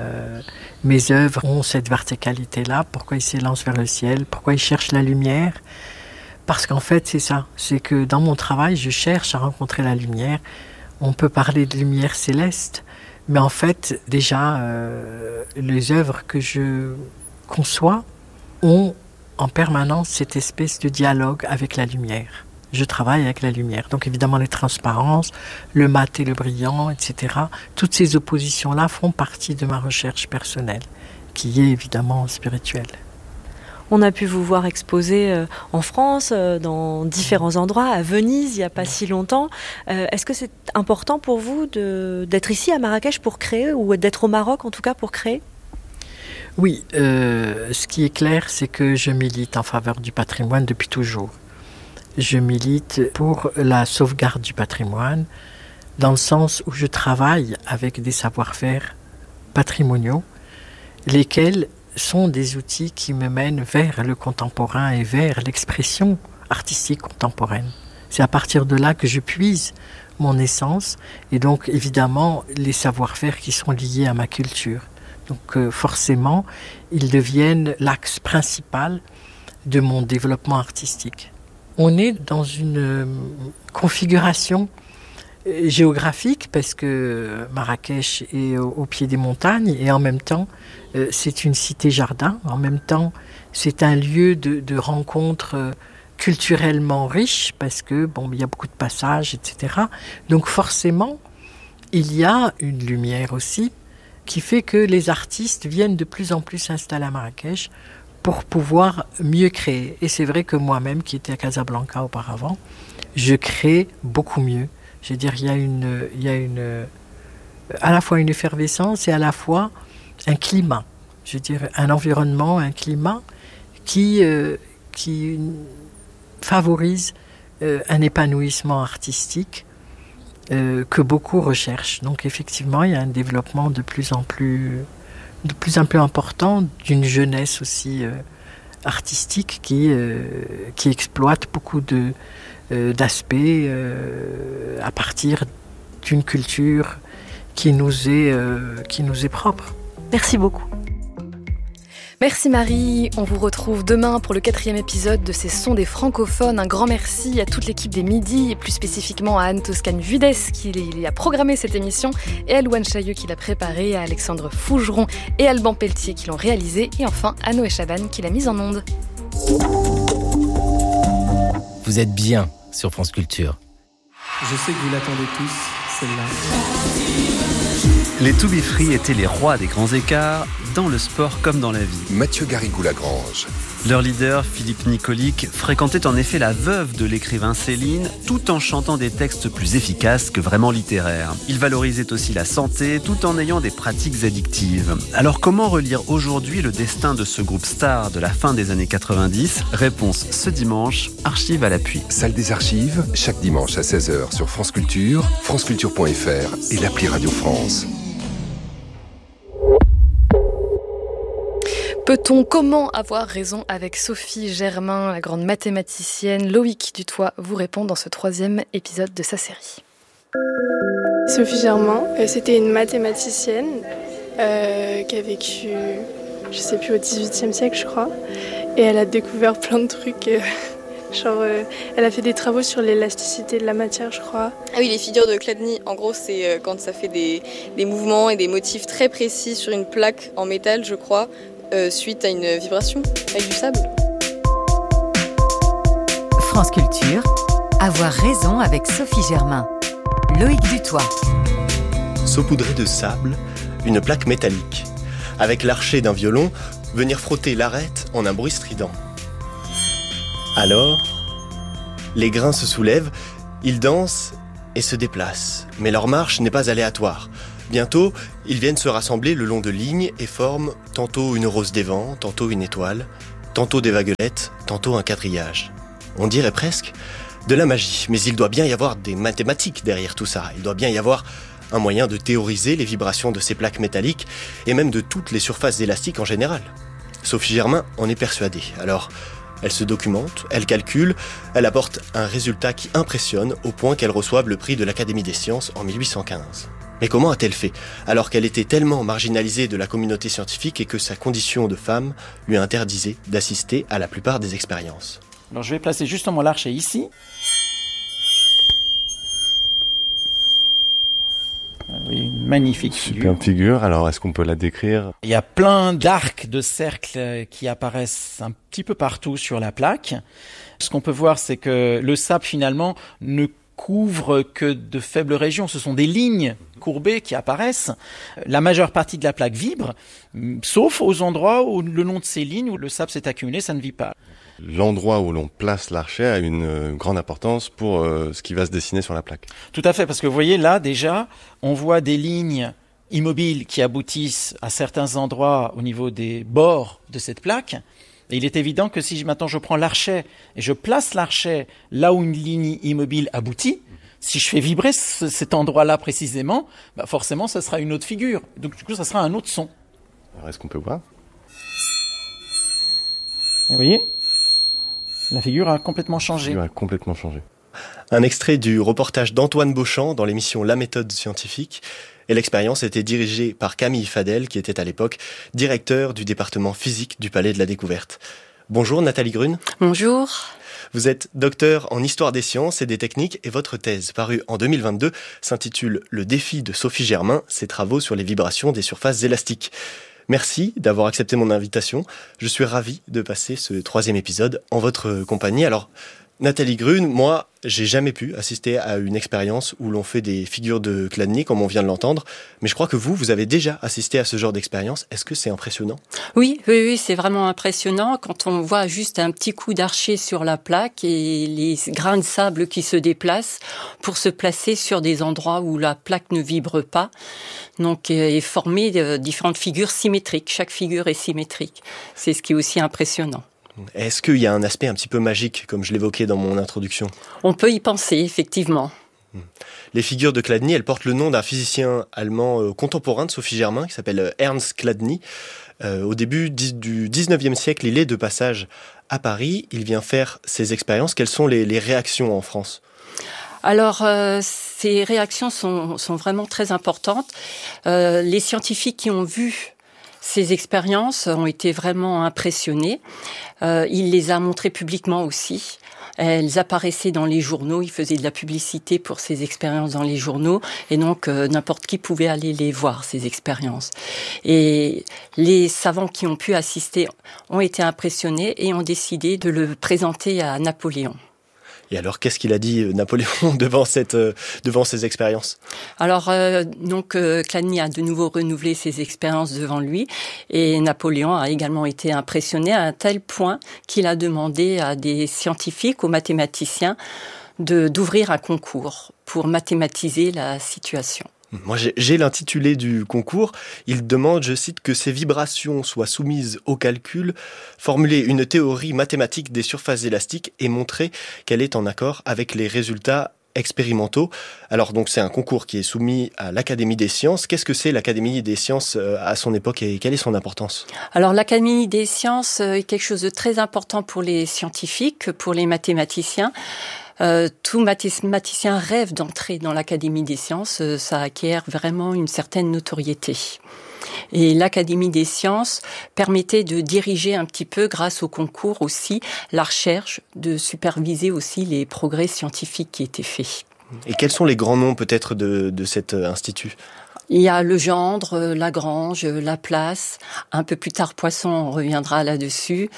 œuvres ont cette verticalité-là, pourquoi ils s'élancent vers le ciel, pourquoi ils cherchent la lumière. Parce qu'en fait c'est ça, c'est que dans mon travail je cherche à rencontrer la lumière. On peut parler de lumière céleste, mais en fait déjà les œuvres que je conçois ont en permanence cette espèce de dialogue avec la lumière. Je travaille avec la lumière. Donc évidemment les transparences, le mat et le brillant, etc. Toutes ces oppositions-là font partie de ma recherche personnelle, qui est évidemment spirituelle. On a pu vous voir exposer en France, dans différents endroits, à Venise, il n'y a pas si longtemps. Est-ce que c'est important pour vous d'être ici à Marrakech pour créer, ou d'être au Maroc en tout cas pour créer ? Oui, ce qui est clair, c'est que je milite en faveur du patrimoine depuis toujours. Je milite pour la sauvegarde du patrimoine, dans le sens où je travaille avec des savoir-faire patrimoniaux, lesquels sont des outils qui me mènent vers le contemporain et vers l'expression artistique contemporaine. C'est à partir de là que je puise mon essence, et donc évidemment les savoir-faire qui sont liés à ma culture. Donc forcément, ils deviennent l'axe principal de mon développement artistique. On est dans une configuration géographique parce que Marrakech est au pied des montagnes et en même temps c'est une cité-jardin, en même temps c'est un lieu de rencontre culturellement riche parce que il y a beaucoup de passages, etc. Donc forcément, il y a une lumière aussi qui fait que les artistes viennent de plus en plus s'installer à Marrakech pour pouvoir mieux créer. Et c'est vrai que moi-même, qui étais à Casablanca auparavant, je crée beaucoup mieux. Je veux dire, il y a à la fois une effervescence et à la fois un climat. Je veux dire, un environnement, un climat qui favorise un épanouissement artistique que beaucoup recherchent. Donc effectivement, il y a un développement de plus en plus important d'une jeunesse aussi artistique qui exploite beaucoup d'aspects à partir d'une culture qui nous est propre. Merci beaucoup. Merci Marie, on vous retrouve demain pour le 4e épisode de ces Sons des francophones. Un grand merci à toute l'équipe des Midis et plus spécifiquement à Anne Toscane-Vudes qui a programmé cette émission, et à Louane Chailleux qui l'a préparée, à Alexandre Fougeron et Alban Pelletier qui l'ont réalisé, et enfin à Noé Chaban qui l'a mise en onde. Vous êtes bien sur France Culture. Je sais que vous l'attendez tous, celle-là. Les To Be Free étaient les rois des grands écarts, dans le sport comme dans la vie. Mathieu Garrigou-Lagrange. Leur leader, Philippe Nicolic, fréquentait en effet la veuve de l'écrivain Céline, tout en chantant des textes plus efficaces que vraiment littéraires. Il valorisait aussi la santé, tout en ayant des pratiques addictives. Alors comment relire aujourd'hui le destin de ce groupe star de la fin des années 90 ? Réponse ce dimanche, archives à l'appui. Salle des archives, chaque dimanche à 16h sur France Culture, franceculture.fr et l'appli Radio France. Peut-on comment avoir raison avec Sophie Germain, la grande mathématicienne? Loïc Dutoit vous répond dans ce 3e épisode de sa série. Sophie Germain, c'était une mathématicienne qui a vécu, je sais plus, au XVIIIe siècle, je crois. Et elle a découvert plein de trucs. Genre, elle a fait des travaux sur l'élasticité de la matière, je crois. Ah oui, les figures de Chladni, en gros, c'est quand ça fait des mouvements et des motifs très précis sur une plaque en métal, je crois, suite à une vibration avec du sable. France Culture, avoir raison avec Sophie Germain. Loïc Dutoit. Saupoudrer de sable une plaque métallique. Avec l'archet d'un violon, venir frotter l'arête en un bruit strident. Alors, les grains se soulèvent, ils dansent et se déplacent. Mais leur marche n'est pas aléatoire. Bientôt, ils viennent se rassembler le long de lignes et forment tantôt une rose des vents, tantôt une étoile, tantôt des vaguelettes, tantôt un quadrillage. On dirait presque de la magie, mais il doit bien y avoir des mathématiques derrière tout ça. Il doit bien y avoir un moyen de théoriser les vibrations de ces plaques métalliques et même de toutes les surfaces élastiques en général. Sophie Germain en est persuadée. Alors, elle se documente, elle calcule, elle apporte un résultat qui impressionne au point qu'elle reçoive le prix de l'Académie des sciences en 1815. Mais comment a-t-elle fait, alors qu'elle était tellement marginalisée de la communauté scientifique et que sa condition de femme lui interdisait d'assister à la plupart des expériences ? Alors je vais placer justement l'archet ici. Oui, une magnifique figure. Superbe figure. Alors, est-ce qu'on peut la décrire ? Il y a plein d'arcs de cercles qui apparaissent un petit peu partout sur la plaque. Ce qu'on peut voir, c'est que le sable, finalement, ne couvre que de faibles régions. Ce sont des lignes courbées qui apparaissent. La majeure partie de la plaque vibre, sauf aux endroits où, le long de ces lignes, où le sable s'est accumulé, ça ne vit pas. L'endroit où l'on place l'archet a une grande importance pour ce qui va se dessiner sur la plaque. Tout à fait, parce que vous voyez là déjà, on voit des lignes immobiles qui aboutissent à certains endroits au niveau des bords de cette plaque. Et il est évident que si maintenant je prends l'archet et je place l'archet là où une ligne immobile aboutit, si je fais vibrer cet endroit-là précisément, forcément ça sera une autre figure. Donc du coup ça sera un autre son. Alors est-ce qu'on peut voir ? Et vous voyez ? La figure a complètement changé. Un extrait du reportage d'Antoine Beauchamp dans l'émission La méthode scientifique. Et l'expérience était dirigée par Camille Fadel, qui était à l'époque directeur du département physique du Palais de la Découverte. Bonjour Nathalie Grune. Bonjour. Vous êtes docteur en histoire des sciences et des techniques et votre thèse, parue en 2022, s'intitule « Le défi de Sophie Germain, ses travaux sur les vibrations des surfaces élastiques ». Merci d'avoir accepté mon invitation. Je suis ravi de passer ce 3e épisode en votre compagnie. Alors, Nathalie Grune, moi, j'ai jamais pu assister à une expérience où l'on fait des figures de Chladni, comme on vient de l'entendre. Mais je crois que vous avez déjà assisté à ce genre d'expérience. Est-ce que c'est impressionnant ? Oui, c'est vraiment impressionnant quand on voit juste un petit coup d'archet sur la plaque et les grains de sable qui se déplacent pour se placer sur des endroits où la plaque ne vibre pas. Donc, et former différentes figures symétriques. Chaque figure est symétrique. C'est ce qui est aussi impressionnant. Est-ce qu'il y a un aspect un petit peu magique, comme je l'évoquais dans mon introduction ? On peut y penser, effectivement. Les figures de Chladni, elles portent le nom d'un physicien allemand contemporain de Sophie Germain, qui s'appelle Ernst Chladni. Au début du 19e siècle, il est de passage à Paris. Il vient faire ses expériences. Quelles sont les réactions en France ? Alors, ces réactions sont vraiment très importantes. Les scientifiques qui ont vu ces expériences ont été vraiment impressionnés. Il les a montrées publiquement aussi. Elles apparaissaient dans les journaux, il faisait de la publicité pour ces expériences dans les journaux, et donc n'importe qui pouvait aller les voir, ces expériences. Et les savants qui ont pu assister ont été impressionnés et ont décidé de le présenter à Napoléon. Et alors, qu'est-ce qu'il a dit Napoléon devant ces expériences ? Alors, Chladni a de nouveau renouvelé ses expériences devant lui, et Napoléon a également été impressionné à un tel point qu'il a demandé à des scientifiques, aux mathématiciens, d'ouvrir un concours pour mathématiser la situation. Moi, j'ai l'intitulé du concours. Il demande, je cite, que ces vibrations soient soumises au calcul, formuler une théorie mathématique des surfaces élastiques et montrer qu'elle est en accord avec les résultats expérimentaux. Alors, donc, c'est un concours qui est soumis à l'Académie des sciences. Qu'est-ce que c'est l'Académie des sciences à son époque et quelle est son importance ? Alors, l'Académie des sciences est quelque chose de très important pour les scientifiques, pour les mathématiciens, Tout mathématicien rêve d'entrer dans l'Académie des sciences, ça acquiert vraiment une certaine notoriété. Et l'Académie des sciences permettait de diriger un petit peu, grâce au concours aussi, la recherche, de superviser aussi les progrès scientifiques qui étaient faits. Et quels sont les grands noms peut-être de cet institut ? Il y a Legendre, Lagrange, Laplace, un peu plus tard Poisson, on reviendra là-dessus,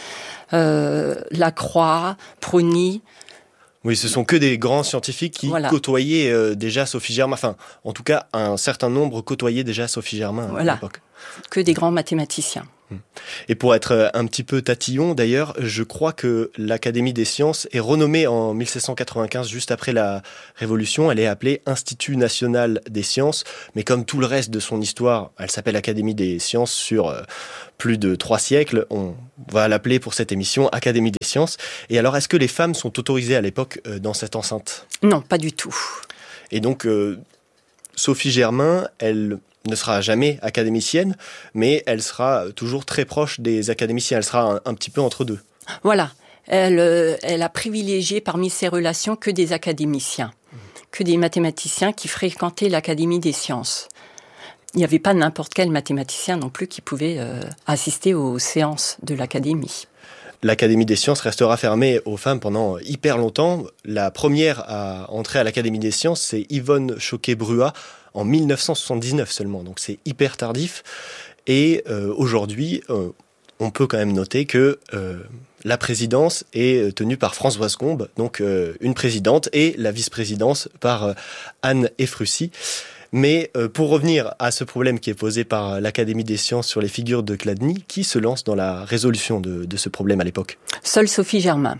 Lacroix, Prony. Oui, ce sont que des grands scientifiques qui côtoyaient déjà Sophie Germain. Enfin, en tout cas, un certain nombre côtoyaient déjà Sophie Germain à l'époque. Que des grands mathématiciens. Et pour être un petit peu tatillon, d'ailleurs, je crois que l'Académie des sciences est renommée en 1795, juste après la Révolution. Elle est appelée Institut national des sciences, mais comme tout le reste de son histoire, elle s'appelle Académie des sciences sur plus de 3 siècles. On va l'appeler pour cette émission Académie des sciences. Et alors, est-ce que les femmes sont autorisées à l'époque dans cette enceinte ? Non, pas du tout. Et donc, Sophie Germain, elle ne sera jamais académicienne, mais elle sera toujours très proche des académiciens. Elle sera un petit peu entre deux. Voilà. Elle a privilégié parmi ses relations que des académiciens, que des mathématiciens qui fréquentaient l'Académie des sciences. Il n'y avait pas n'importe quel mathématicien non plus qui pouvait assister aux séances de l'Académie. L'Académie des sciences restera fermée aux femmes pendant hyper longtemps. La première à entrer à l'Académie des sciences, c'est Yvonne Choquet-Bruat, en 1979 seulement, donc c'est hyper tardif. Et aujourd'hui, on peut quand même noter que la présidence est tenue par Françoise Combe, donc une présidente, et la vice-présidence par Anne Ephrussi. Mais pour revenir à ce problème qui est posé par l'Académie des sciences sur les figures de Chladni, qui se lance dans la résolution de ce problème à l'époque ? Seule Sophie Germain.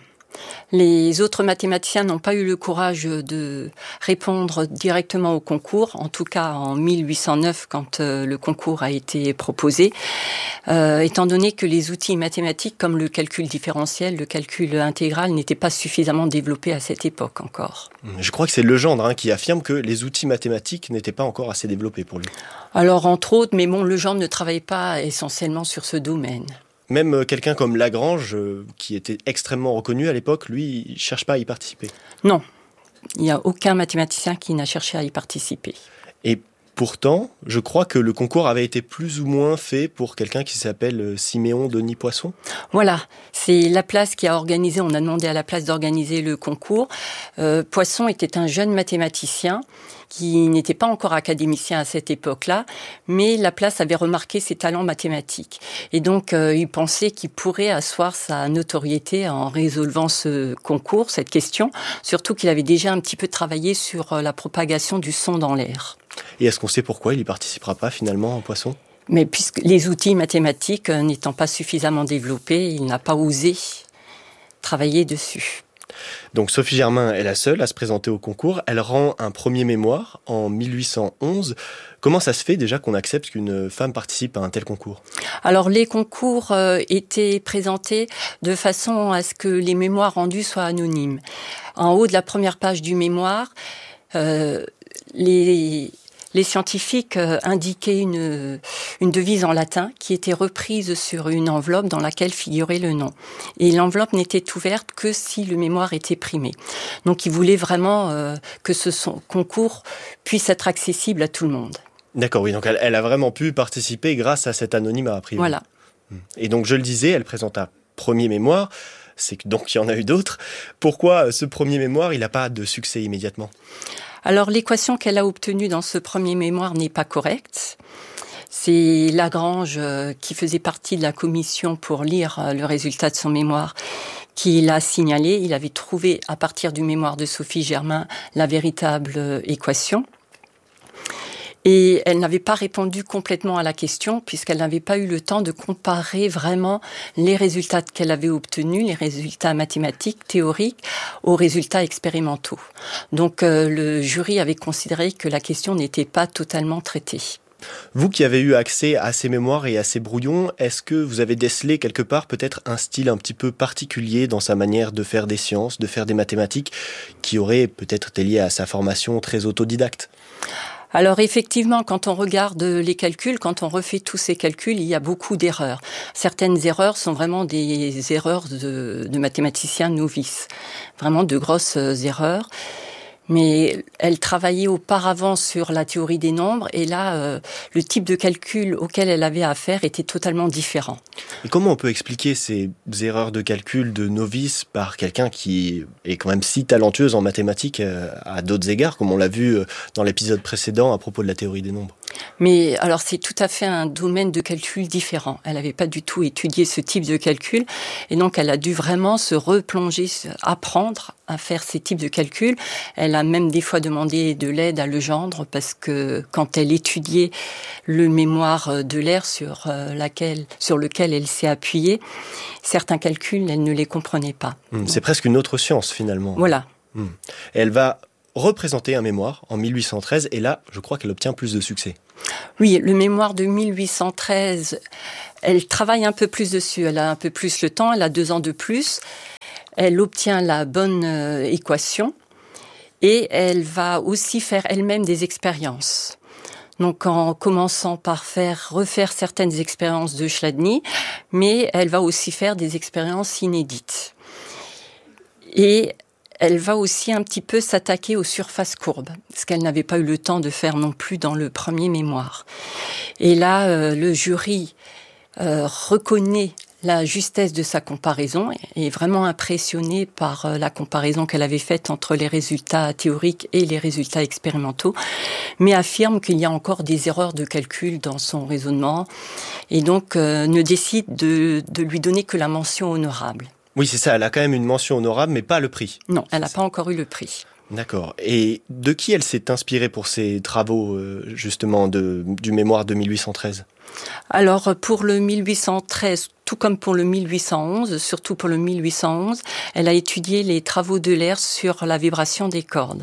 Les autres mathématiciens n'ont pas eu le courage de répondre directement au concours, en tout cas en 1809 quand le concours a été proposé, étant donné que les outils mathématiques comme le calcul différentiel, le calcul intégral n'étaient pas suffisamment développés à cette époque encore. Je crois que c'est Legendre qui affirme que les outils mathématiques n'étaient pas encore assez développés pour lui. Alors entre autres, mais bon, Legendre ne travaillait pas essentiellement sur ce domaine. Même quelqu'un comme Lagrange, qui était extrêmement reconnu à l'époque, lui, il ne cherche pas à y participer. Non, il n'y a aucun mathématicien qui n'a cherché à y participer. Et pourtant, je crois que le concours avait été plus ou moins fait pour quelqu'un qui s'appelle Siméon Denis Poisson. Voilà, c'est Laplace qui a organisé, on a demandé à Laplace d'organiser le concours. Poisson était un jeune mathématicien qui n'était pas encore académicien à cette époque-là, mais Laplace avait remarqué ses talents mathématiques. Et donc, il pensait qu'il pourrait asseoir sa notoriété en résolvant ce concours, cette question, surtout qu'il avait déjà un petit peu travaillé sur la propagation du son dans l'air. Et est-ce qu'on sait pourquoi il n'y participera pas finalement, Poisson ? Mais puisque les outils mathématiques n'étant pas suffisamment développés, il n'a pas osé travailler dessus. Donc Sophie Germain est la seule à se présenter au concours. Elle rend un premier mémoire en 1811. Comment ça se fait déjà qu'on accepte qu'une femme participe à un tel concours ? Alors les concours étaient présentés de façon à ce que les mémoires rendus soient anonymes. En haut de la première page du mémoire, les scientifiques indiquaient une devise en latin qui était reprise sur une enveloppe dans laquelle figurait le nom. Et l'enveloppe n'était ouverte que si le mémoire était primé. Donc ils voulaient vraiment que ce concours puisse être accessible à tout le monde. D'accord, oui, donc elle a vraiment pu participer grâce à cet anonymat a priori. Voilà. Et donc je le disais, elle présente un premier mémoire, c'est que donc il y en a eu d'autres. Pourquoi ce premier mémoire, il n'a pas de succès immédiatement ? Alors l'équation qu'elle a obtenue dans ce premier mémoire n'est pas correcte. C'est Lagrange, qui faisait partie de la commission pour lire le résultat de son mémoire, qui l'a signalé. Il avait trouvé à partir du mémoire de Sophie Germain la véritable équation. Et elle n'avait pas répondu complètement à la question puisqu'elle n'avait pas eu le temps de comparer vraiment les résultats qu'elle avait obtenus, les résultats mathématiques, théoriques, aux résultats expérimentaux. Donc le jury avait considéré que la question n'était pas totalement traitée. Vous qui avez eu accès à ces mémoires et à ces brouillons, est-ce que vous avez décelé quelque part peut-être un style un petit peu particulier dans sa manière de faire des sciences, de faire des mathématiques, qui aurait peut-être été lié à sa formation très autodidacte ? Alors effectivement, quand on regarde les calculs, quand on refait tous ces calculs, il y a beaucoup d'erreurs. Certaines erreurs sont vraiment des erreurs de mathématiciens novices, vraiment de grosses erreurs. Mais elle travaillait auparavant sur la théorie des nombres et là, le type de calcul auquel elle avait affaire était totalement différent. Et comment on peut expliquer ces erreurs de calcul de novice par quelqu'un qui est quand même si talentueuse en mathématiques à d'autres égards, comme on l'a vu dans l'épisode précédent à propos de la théorie des nombres ? Mais alors c'est tout à fait un domaine de calcul différent. Elle n'avait pas du tout étudié ce type de calcul et donc elle a dû vraiment se replonger, apprendre à faire ces types de calculs. Elle a même des fois demandé de l'aide à Legendre parce que quand elle étudiait le mémoire d'Euler sur lequel elle s'est appuyée, certains calculs, elle ne les comprenait pas. C'est presque une autre science finalement. Voilà. Elle va représenter un mémoire en 1813 et là, je crois qu'elle obtient plus de succès. Oui, le mémoire de 1813, elle travaille un peu plus dessus, elle a un peu plus le temps, elle a 2 ans de plus, elle obtient la bonne équation et elle va aussi faire elle-même des expériences. Donc en commençant par refaire certaines expériences de Chladni, mais elle va aussi faire des expériences inédites. Et elle va aussi un petit peu s'attaquer aux surfaces courbes, ce qu'elle n'avait pas eu le temps de faire non plus dans le premier mémoire. Et là, le jury reconnaît la justesse de sa comparaison et est vraiment impressionné par la comparaison qu'elle avait faite entre les résultats théoriques et les résultats expérimentaux, mais affirme qu'il y a encore des erreurs de calcul dans son raisonnement et donc ne décide de lui donner que la mention honorable. Oui, c'est ça, elle a quand même une mention honorable, mais pas le prix. Non, elle n'a pas encore eu le prix. D'accord. Et de qui elle s'est inspirée pour ses travaux, justement, du mémoire de 1813 ? Alors, pour le 1813, tout comme pour le 1811, surtout pour le 1811, elle a étudié les travaux d'Euler sur la vibration des cordes.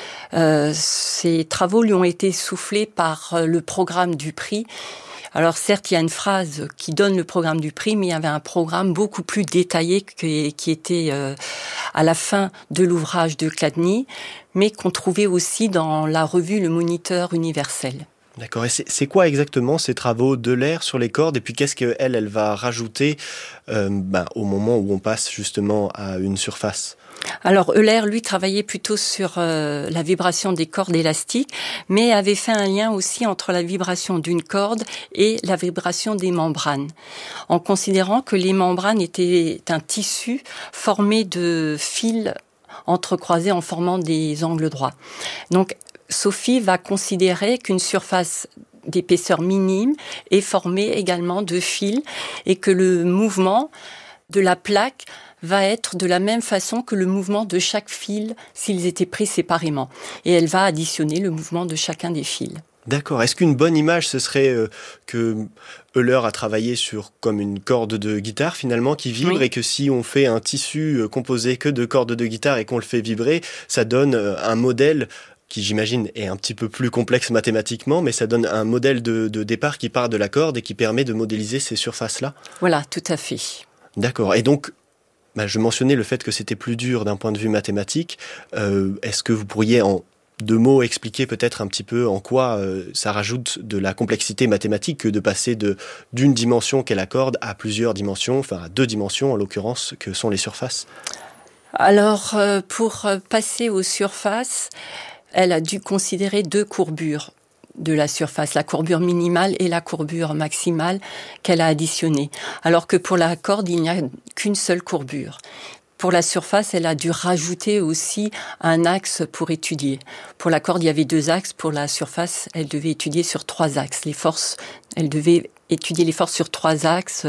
Ces travaux lui ont été soufflés par le programme du prix. Alors certes, il y a une phrase qui donne le programme du prix, mais il y avait un programme beaucoup plus détaillé qui était à la fin de l'ouvrage de Chladni, mais qu'on trouvait aussi dans la revue Le Moniteur universel. D'accord. Et c'est quoi exactement ces travaux d'Euler sur les cordes ? Et puis qu'est-ce qu'elle va rajouter au moment où on passe justement à une surface ? Alors Euler, lui, travaillait plutôt sur la vibration des cordes élastiques, mais avait fait un lien aussi entre la vibration d'une corde et la vibration des membranes, en considérant que les membranes étaient un tissu formé de fils entrecroisés en formant des angles droits. Donc Sophie va considérer qu'une surface d'épaisseur minime est formée également de fils et que le mouvement de la plaque va être de la même façon que le mouvement de chaque fil s'ils étaient pris séparément. Et elle va additionner le mouvement de chacun des fils. D'accord. Est-ce qu'une bonne image, ce serait que Euler a travaillé sur comme une corde de guitare finalement qui vibre, oui. Et que si on fait un tissu composé que de cordes de guitare et qu'on le fait vibrer, ça donne un modèle qui j'imagine est un petit peu plus complexe mathématiquement, mais ça donne un modèle de départ qui part de la corde et qui permet de modéliser ces surfaces-là ? Voilà, tout à fait. D'accord. Et donc, je mentionnais le fait que c'était plus dur d'un point de vue mathématique. Est-ce que vous pourriez en 2 mots expliquer peut-être un petit peu en quoi ça rajoute de la complexité mathématique que de passer d'une dimension qu'est la corde à plusieurs dimensions, enfin à 2 dimensions en l'occurrence, que sont les surfaces ? Alors, pour passer aux surfaces, elle a dû considérer 2 courbures de la surface, la courbure minimale et la courbure maximale qu'elle a additionnées. Alors que pour la corde, il n'y a qu'une seule courbure. Pour la surface, elle a dû rajouter aussi un axe pour étudier. Pour la corde, il y avait 2 axes. Pour la surface, elle devait étudier sur 3 axes. Les forces, elle devait étudier les forces sur 3 axes,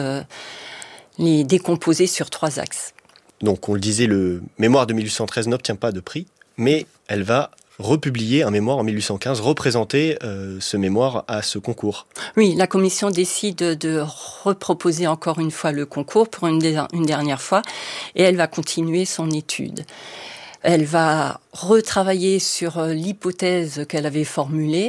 les décomposer sur 3 axes. Donc, on le disait, le mémoire de 1813 n'obtient pas de prix, mais elle va republier un mémoire en 1815, représenter ce mémoire à ce concours. Oui, la commission décide de reproposer encore une fois le concours pour une dernière fois et elle va continuer son étude. Elle va retravailler sur l'hypothèse qu'elle avait formulée,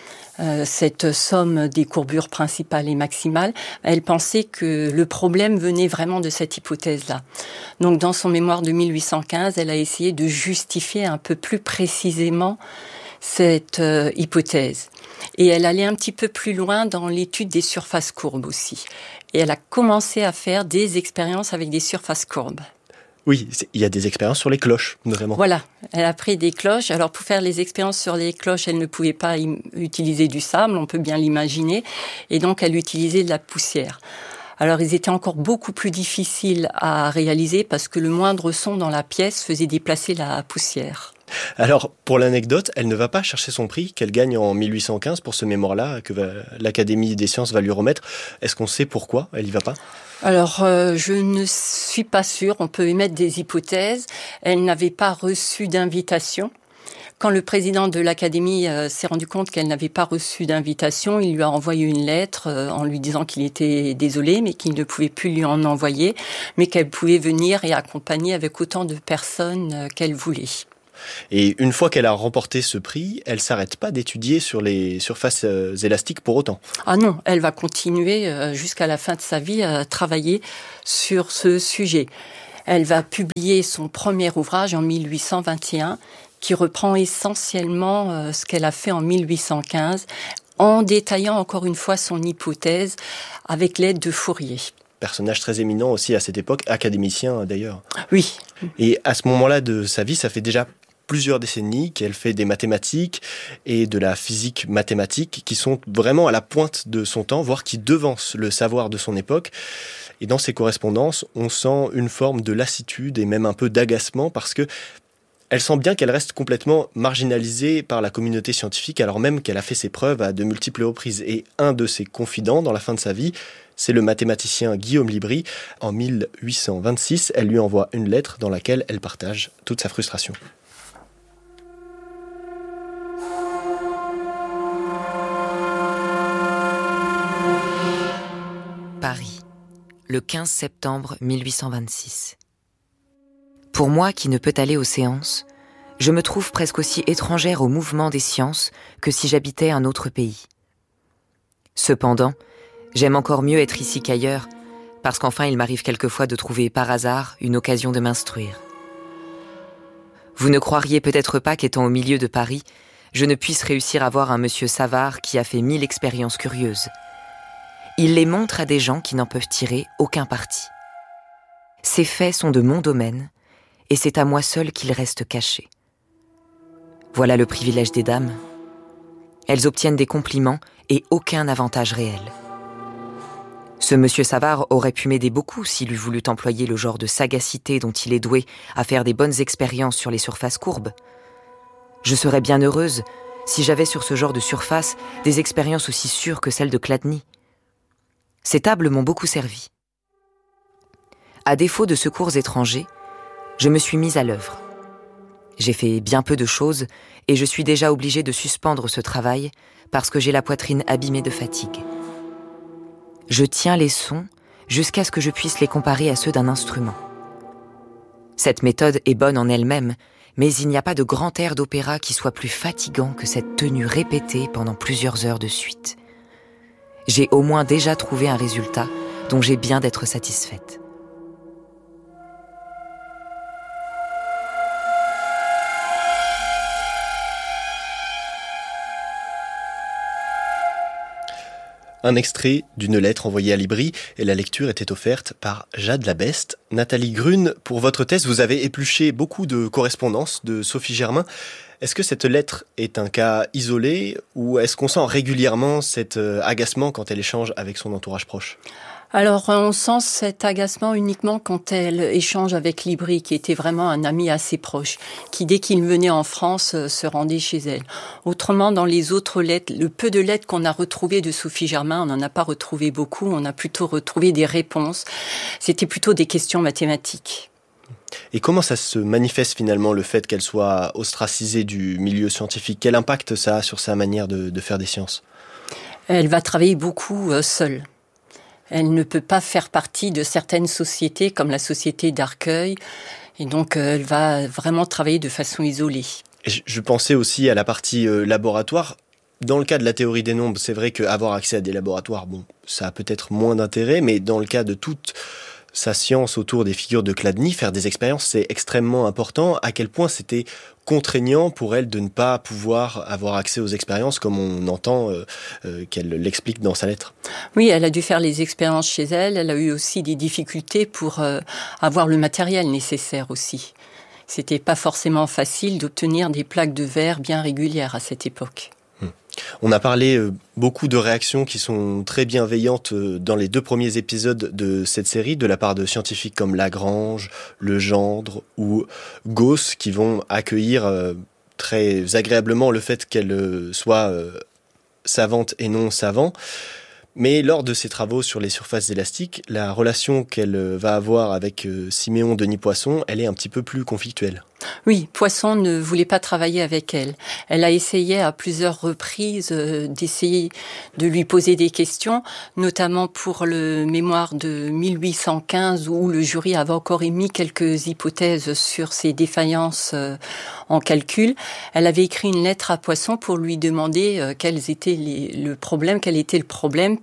cette somme des courbures principales et maximales. Elle pensait que le problème venait vraiment de cette hypothèse-là. Donc, dans son mémoire de 1815, elle a essayé de justifier un peu plus précisément cette hypothèse. Et elle allait un petit peu plus loin dans l'étude des surfaces courbes aussi. Et elle a commencé à faire des expériences avec des surfaces courbes. Oui, il y a des expériences sur les cloches, notamment. Voilà, elle a pris des cloches. Alors, pour faire les expériences sur les cloches, elle ne pouvait pas utiliser du sable, on peut bien l'imaginer. Et donc, elle utilisait de la poussière. Alors, ils étaient encore beaucoup plus difficiles à réaliser parce que le moindre son dans la pièce faisait déplacer la poussière. Alors, pour l'anecdote, elle ne va pas chercher son prix qu'elle gagne en 1815 pour ce mémoire-là que l'Académie des sciences va lui remettre. Est-ce qu'on sait pourquoi elle y va pas ? Alors, je ne suis pas sûre. On peut émettre des hypothèses. Elle n'avait pas reçu d'invitation. Quand le président de l'Académie s'est rendu compte qu'elle n'avait pas reçu d'invitation, il lui a envoyé une lettre en lui disant qu'il était désolé, mais qu'il ne pouvait plus lui en envoyer, mais qu'elle pouvait venir et accompagner avec autant de personnes qu'elle voulait. Et une fois qu'elle a remporté ce prix, elle s'arrête pas d'étudier sur les surfaces élastiques pour autant. Ah non, elle va continuer jusqu'à la fin de sa vie à travailler sur ce sujet. Elle va publier son premier ouvrage en 1821 qui reprend essentiellement ce qu'elle a fait en 1815 en détaillant encore une fois son hypothèse avec l'aide de Fourier. Personnage très éminent aussi à cette époque, académicien d'ailleurs. Oui. Et à ce moment-là de sa vie, ça fait déjà plusieurs décennies qu'elle fait des mathématiques et de la physique mathématique qui sont vraiment à la pointe de son temps, voire qui devancent le savoir de son époque. Et dans ses correspondances, on sent une forme de lassitude et même un peu d'agacement parce que elle sent bien qu'elle reste complètement marginalisée par la communauté scientifique alors même qu'elle a fait ses preuves à de multiples reprises. Et un de ses confidents dans la fin de sa vie, c'est le mathématicien Guillaume Libri. En 1826, elle lui envoie une lettre dans laquelle elle partage toute sa frustration. Paris, le 15 septembre 1826. Pour moi qui ne peut aller aux séances, je me trouve presque aussi étrangère au mouvement des sciences que si j'habitais un autre pays. Cependant, j'aime encore mieux être ici qu'ailleurs, parce qu'enfin il m'arrive quelquefois de trouver par hasard une occasion de m'instruire. Vous ne croiriez peut-être pas qu'étant au milieu de Paris, je ne puisse réussir à voir un monsieur Savard qui a fait 1000 expériences curieuses. Il les montre à des gens qui n'en peuvent tirer aucun parti. Ces faits sont de mon domaine, et c'est à moi seul qu'ils restent cachés. Voilà le privilège des dames. Elles obtiennent des compliments et aucun avantage réel. Ce monsieur Savard aurait pu m'aider beaucoup s'il eût voulu employer le genre de sagacité dont il est doué à faire des bonnes expériences sur les surfaces courbes. Je serais bien heureuse si j'avais sur ce genre de surface des expériences aussi sûres que celles de Chladni. Ces tables m'ont beaucoup servi. À défaut de secours étrangers, je me suis mise à l'œuvre. J'ai fait bien peu de choses et je suis déjà obligée de suspendre ce travail parce que j'ai la poitrine abîmée de fatigue. Je tiens les sons jusqu'à ce que je puisse les comparer à ceux d'un instrument. Cette méthode est bonne en elle-même, mais il n'y a pas de grand air d'opéra qui soit plus fatigant que cette tenue répétée pendant plusieurs heures de suite. J'ai au moins déjà trouvé un résultat dont j'ai bien d'être satisfaite. Un extrait d'une lettre envoyée à Libri et la lecture était offerte par Jade Labeste. Nathalie Grune, pour votre thèse, vous avez épluché beaucoup de correspondances de Sophie Germain. Est-ce que cette lettre est un cas isolé ou est-ce qu'on sent régulièrement cet agacement quand elle échange avec son entourage proche ? Alors, on sent cet agacement uniquement quand elle échange avec Libri, qui était vraiment un ami assez proche, qui, dès qu'il venait en France, se rendait chez elle. Autrement, dans les autres lettres, le peu de lettres qu'on a retrouvées de Sophie Germain, on n'en a pas retrouvé beaucoup, on a plutôt retrouvé des réponses. C'était plutôt des questions mathématiques. Et comment ça se manifeste finalement, le fait qu'elle soit ostracisée du milieu scientifique ? Quel impact ça a sur sa manière de faire des sciences ? Elle va travailler beaucoup seule. Elle ne peut pas faire partie de certaines sociétés comme la société d'Arcueil. Et donc, elle va vraiment travailler de façon isolée. Et je pensais aussi à la partie laboratoire. Dans le cas de la théorie des nombres, c'est vrai qu'avoir accès à des laboratoires, bon, ça a peut-être moins d'intérêt, mais dans le cas de toute sa science autour des figures de Chladni, faire des expériences, c'est extrêmement important. À quel point c'était contraignant pour elle de ne pas pouvoir avoir accès aux expériences comme on entend qu'elle l'explique dans sa lettre. Oui, elle a dû faire les expériences chez elle. Elle a eu aussi des difficultés pour avoir le matériel nécessaire aussi. C'était pas forcément facile d'obtenir des plaques de verre bien régulières à cette époque. On a parlé beaucoup de réactions qui sont très bienveillantes dans les 2 premiers épisodes de cette série, de la part de scientifiques comme Lagrange, Legendre ou Gauss, qui vont accueillir très agréablement le fait qu'elle soit savante et non savant. Mais lors de ses travaux sur les surfaces élastiques, la relation qu'elle va avoir avec Siméon Denis Poisson, elle est un petit peu plus conflictuelle. Oui, Poisson ne voulait pas travailler avec elle. Elle a essayé à plusieurs reprises d'essayer de lui poser des questions, notamment pour le mémoire de 1815 où le jury avait encore émis quelques hypothèses sur ses défaillances en calcul. Elle avait écrit une lettre à Poisson pour lui demander quel était le problème.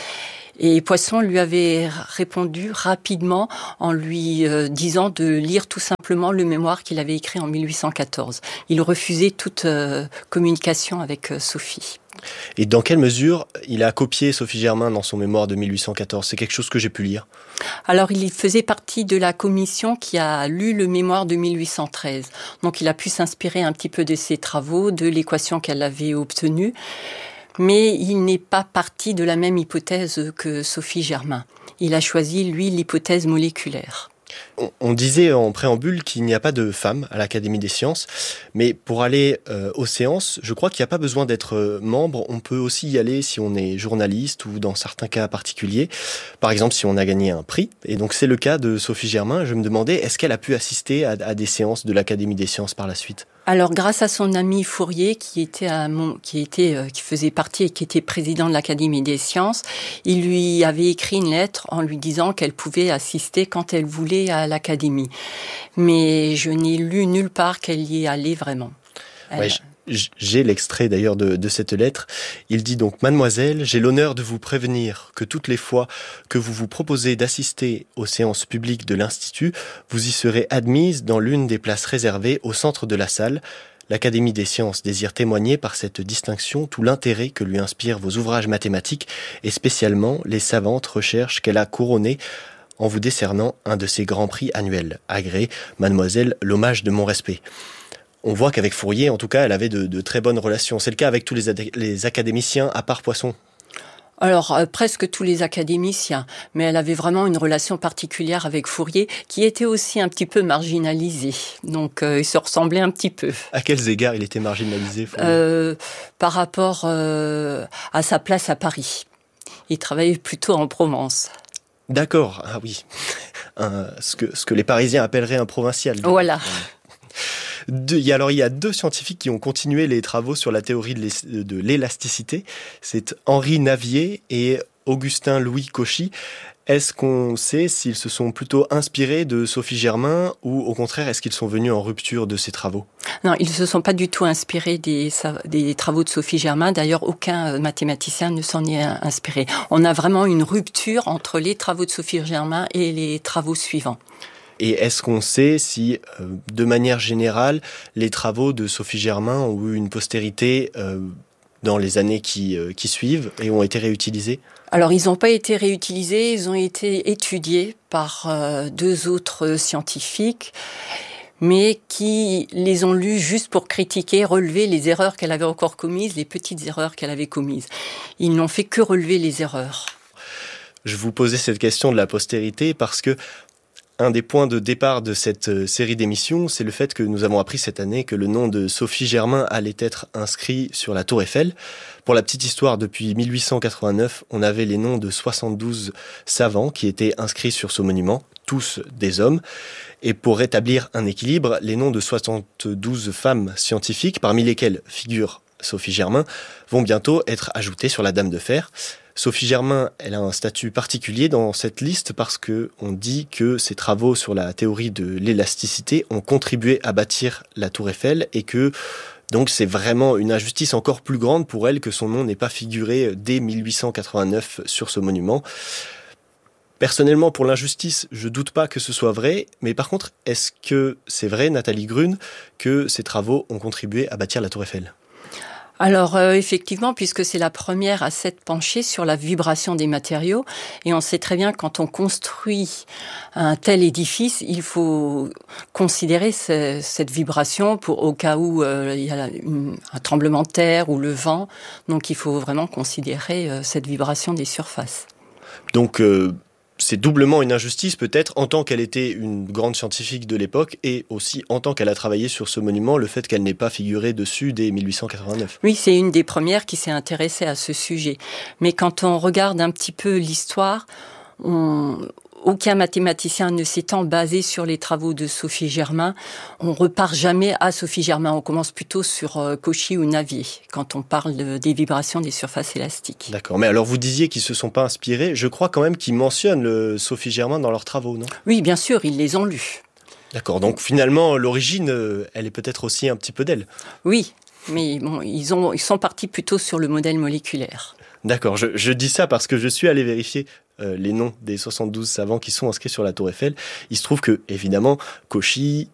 Et Poisson lui avait répondu rapidement en lui disant de lire tout simplement le mémoire qu'il avait écrit en 1814. Il refusait toute communication avec Sophie. Et dans quelle mesure il a copié Sophie Germain dans son mémoire de 1814 ? C'est quelque chose que j'ai pu lire. Alors, il faisait partie de la commission qui a lu le mémoire de 1813. Donc, il a pu s'inspirer un petit peu de ses travaux, de l'équation qu'elle avait obtenue. Mais il n'est pas parti de la même hypothèse que Sophie Germain. Il a choisi, lui, l'hypothèse moléculaire. On disait en préambule qu'il n'y a pas de femmes à l'Académie des sciences, mais pour aller aux séances, je crois qu'il n'y a pas besoin d'être membre. On peut aussi y aller si on est journaliste ou dans certains cas particuliers. Par exemple, si on a gagné un prix. Et donc, c'est le cas de Sophie Germain. Je me demandais, est-ce qu'elle a pu assister à des séances de l'Académie des sciences par la suite ? Alors, grâce à son ami Fourier, qui faisait partie et qui était président de l'Académie des sciences, il lui avait écrit une lettre en lui disant qu'elle pouvait assister quand elle voulait à l'Académie. Mais je n'ai lu nulle part qu'elle y est allée vraiment. Ouais, j'ai l'extrait d'ailleurs de cette lettre. Il dit donc: Mademoiselle, j'ai l'honneur de vous prévenir que toutes les fois que vous vous proposez d'assister aux séances publiques de l'Institut, vous y serez admise dans l'une des places réservées au centre de la salle. L'Académie des sciences désire témoigner par cette distinction tout l'intérêt que lui inspirent vos ouvrages mathématiques et spécialement les savantes recherches qu'elle a couronnées en vous décernant un de ses grands prix annuels. Agré, Mademoiselle, l'hommage de mon respect. On voit qu'avec Fourier, en tout cas, elle avait de très bonnes relations. C'est le cas avec tous les académiciens, à part Poisson. Alors, presque tous les académiciens, mais elle avait vraiment une relation particulière avec Fourier, qui était aussi un petit peu marginalisé. Donc, ils se ressemblaient un petit peu. À quels égards il était marginalisé, Fourier ? Par rapport à sa place à Paris. Il travaillait plutôt en Provence. D'accord, ah oui. Ce que les Parisiens appelleraient un provincial. Voilà. Il y a 2 scientifiques qui ont continué les travaux sur la théorie de l'élasticité. C'est Henri Navier et Augustin Louis Cauchy. Est-ce qu'on sait s'ils se sont plutôt inspirés de Sophie Germain ou au contraire, est-ce qu'ils sont venus en rupture de ces travaux ? Non, ils ne se sont pas du tout inspirés des travaux de Sophie Germain. D'ailleurs, aucun mathématicien ne s'en est inspiré. On a vraiment une rupture entre les travaux de Sophie Germain et les travaux suivants. Et est-ce qu'on sait si, de manière générale, les travaux de Sophie Germain ont eu une postérité dans les années qui suivent et ont été réutilisés ? Alors, ils n'ont pas été réutilisés, ils ont été étudiés par 2 autres scientifiques, mais qui les ont lus juste pour critiquer, relever les erreurs qu'elle avait encore commises, les petites erreurs qu'elle avait commises. Ils n'ont fait que relever les erreurs. Je vous posais cette question de la postérité parce que un des points de départ de cette série d'émissions, c'est le fait que nous avons appris cette année que le nom de Sophie Germain allait être inscrit sur la Tour Eiffel. Pour la petite histoire, depuis 1889, on avait les noms de 72 savants qui étaient inscrits sur ce monument, tous des hommes. Et pour rétablir un équilibre, les noms de 72 femmes scientifiques, parmi lesquelles figure Sophie Germain, vont bientôt être ajoutés sur la Dame de Fer. Sophie Germain, elle a un statut particulier dans cette liste parce que on dit que ses travaux sur la théorie de l'élasticité ont contribué à bâtir la Tour Eiffel et que donc c'est vraiment une injustice encore plus grande pour elle que son nom n'ait pas figuré dès 1889 sur ce monument. Personnellement, pour l'injustice, je doute pas que ce soit vrai, mais par contre, est-ce que c'est vrai, Nathalie Grune, que ces travaux ont contribué à bâtir la Tour Eiffel ? Alors effectivement, puisque c'est la première à s'être penchée sur la vibration des matériaux, et on sait très bien que quand on construit un tel édifice, il faut considérer cette vibration au cas où il y a un tremblement de terre ou le vent. Donc il faut vraiment considérer cette vibration des surfaces. Donc c'est doublement une injustice peut-être en tant qu'elle était une grande scientifique de l'époque et aussi en tant qu'elle a travaillé sur ce monument, le fait qu'elle n'ait pas figuré dessus dès 1889. Oui, c'est une des premières qui s'est intéressée à ce sujet. Mais quand on regarde un petit peu l'histoire, aucun mathématicien ne s'étant basé sur les travaux de Sophie Germain, on repart jamais à Sophie Germain. On commence plutôt sur Cauchy ou Navier quand on parle des vibrations des surfaces élastiques. D'accord. Mais alors vous disiez qu'ils se sont pas inspirés. Je crois quand même qu'ils mentionnent le Sophie Germain dans leurs travaux, non ? Oui, bien sûr, ils les ont lus. D'accord. Donc finalement, l'origine, elle est peut-être aussi un petit peu d'elle. Oui, mais bon, ils sont partis plutôt sur le modèle moléculaire. D'accord, je dis ça parce que je suis allé vérifier les noms des 72 savants qui sont inscrits sur la Tour Eiffel. Il se trouve que, évidemment, Cauchy,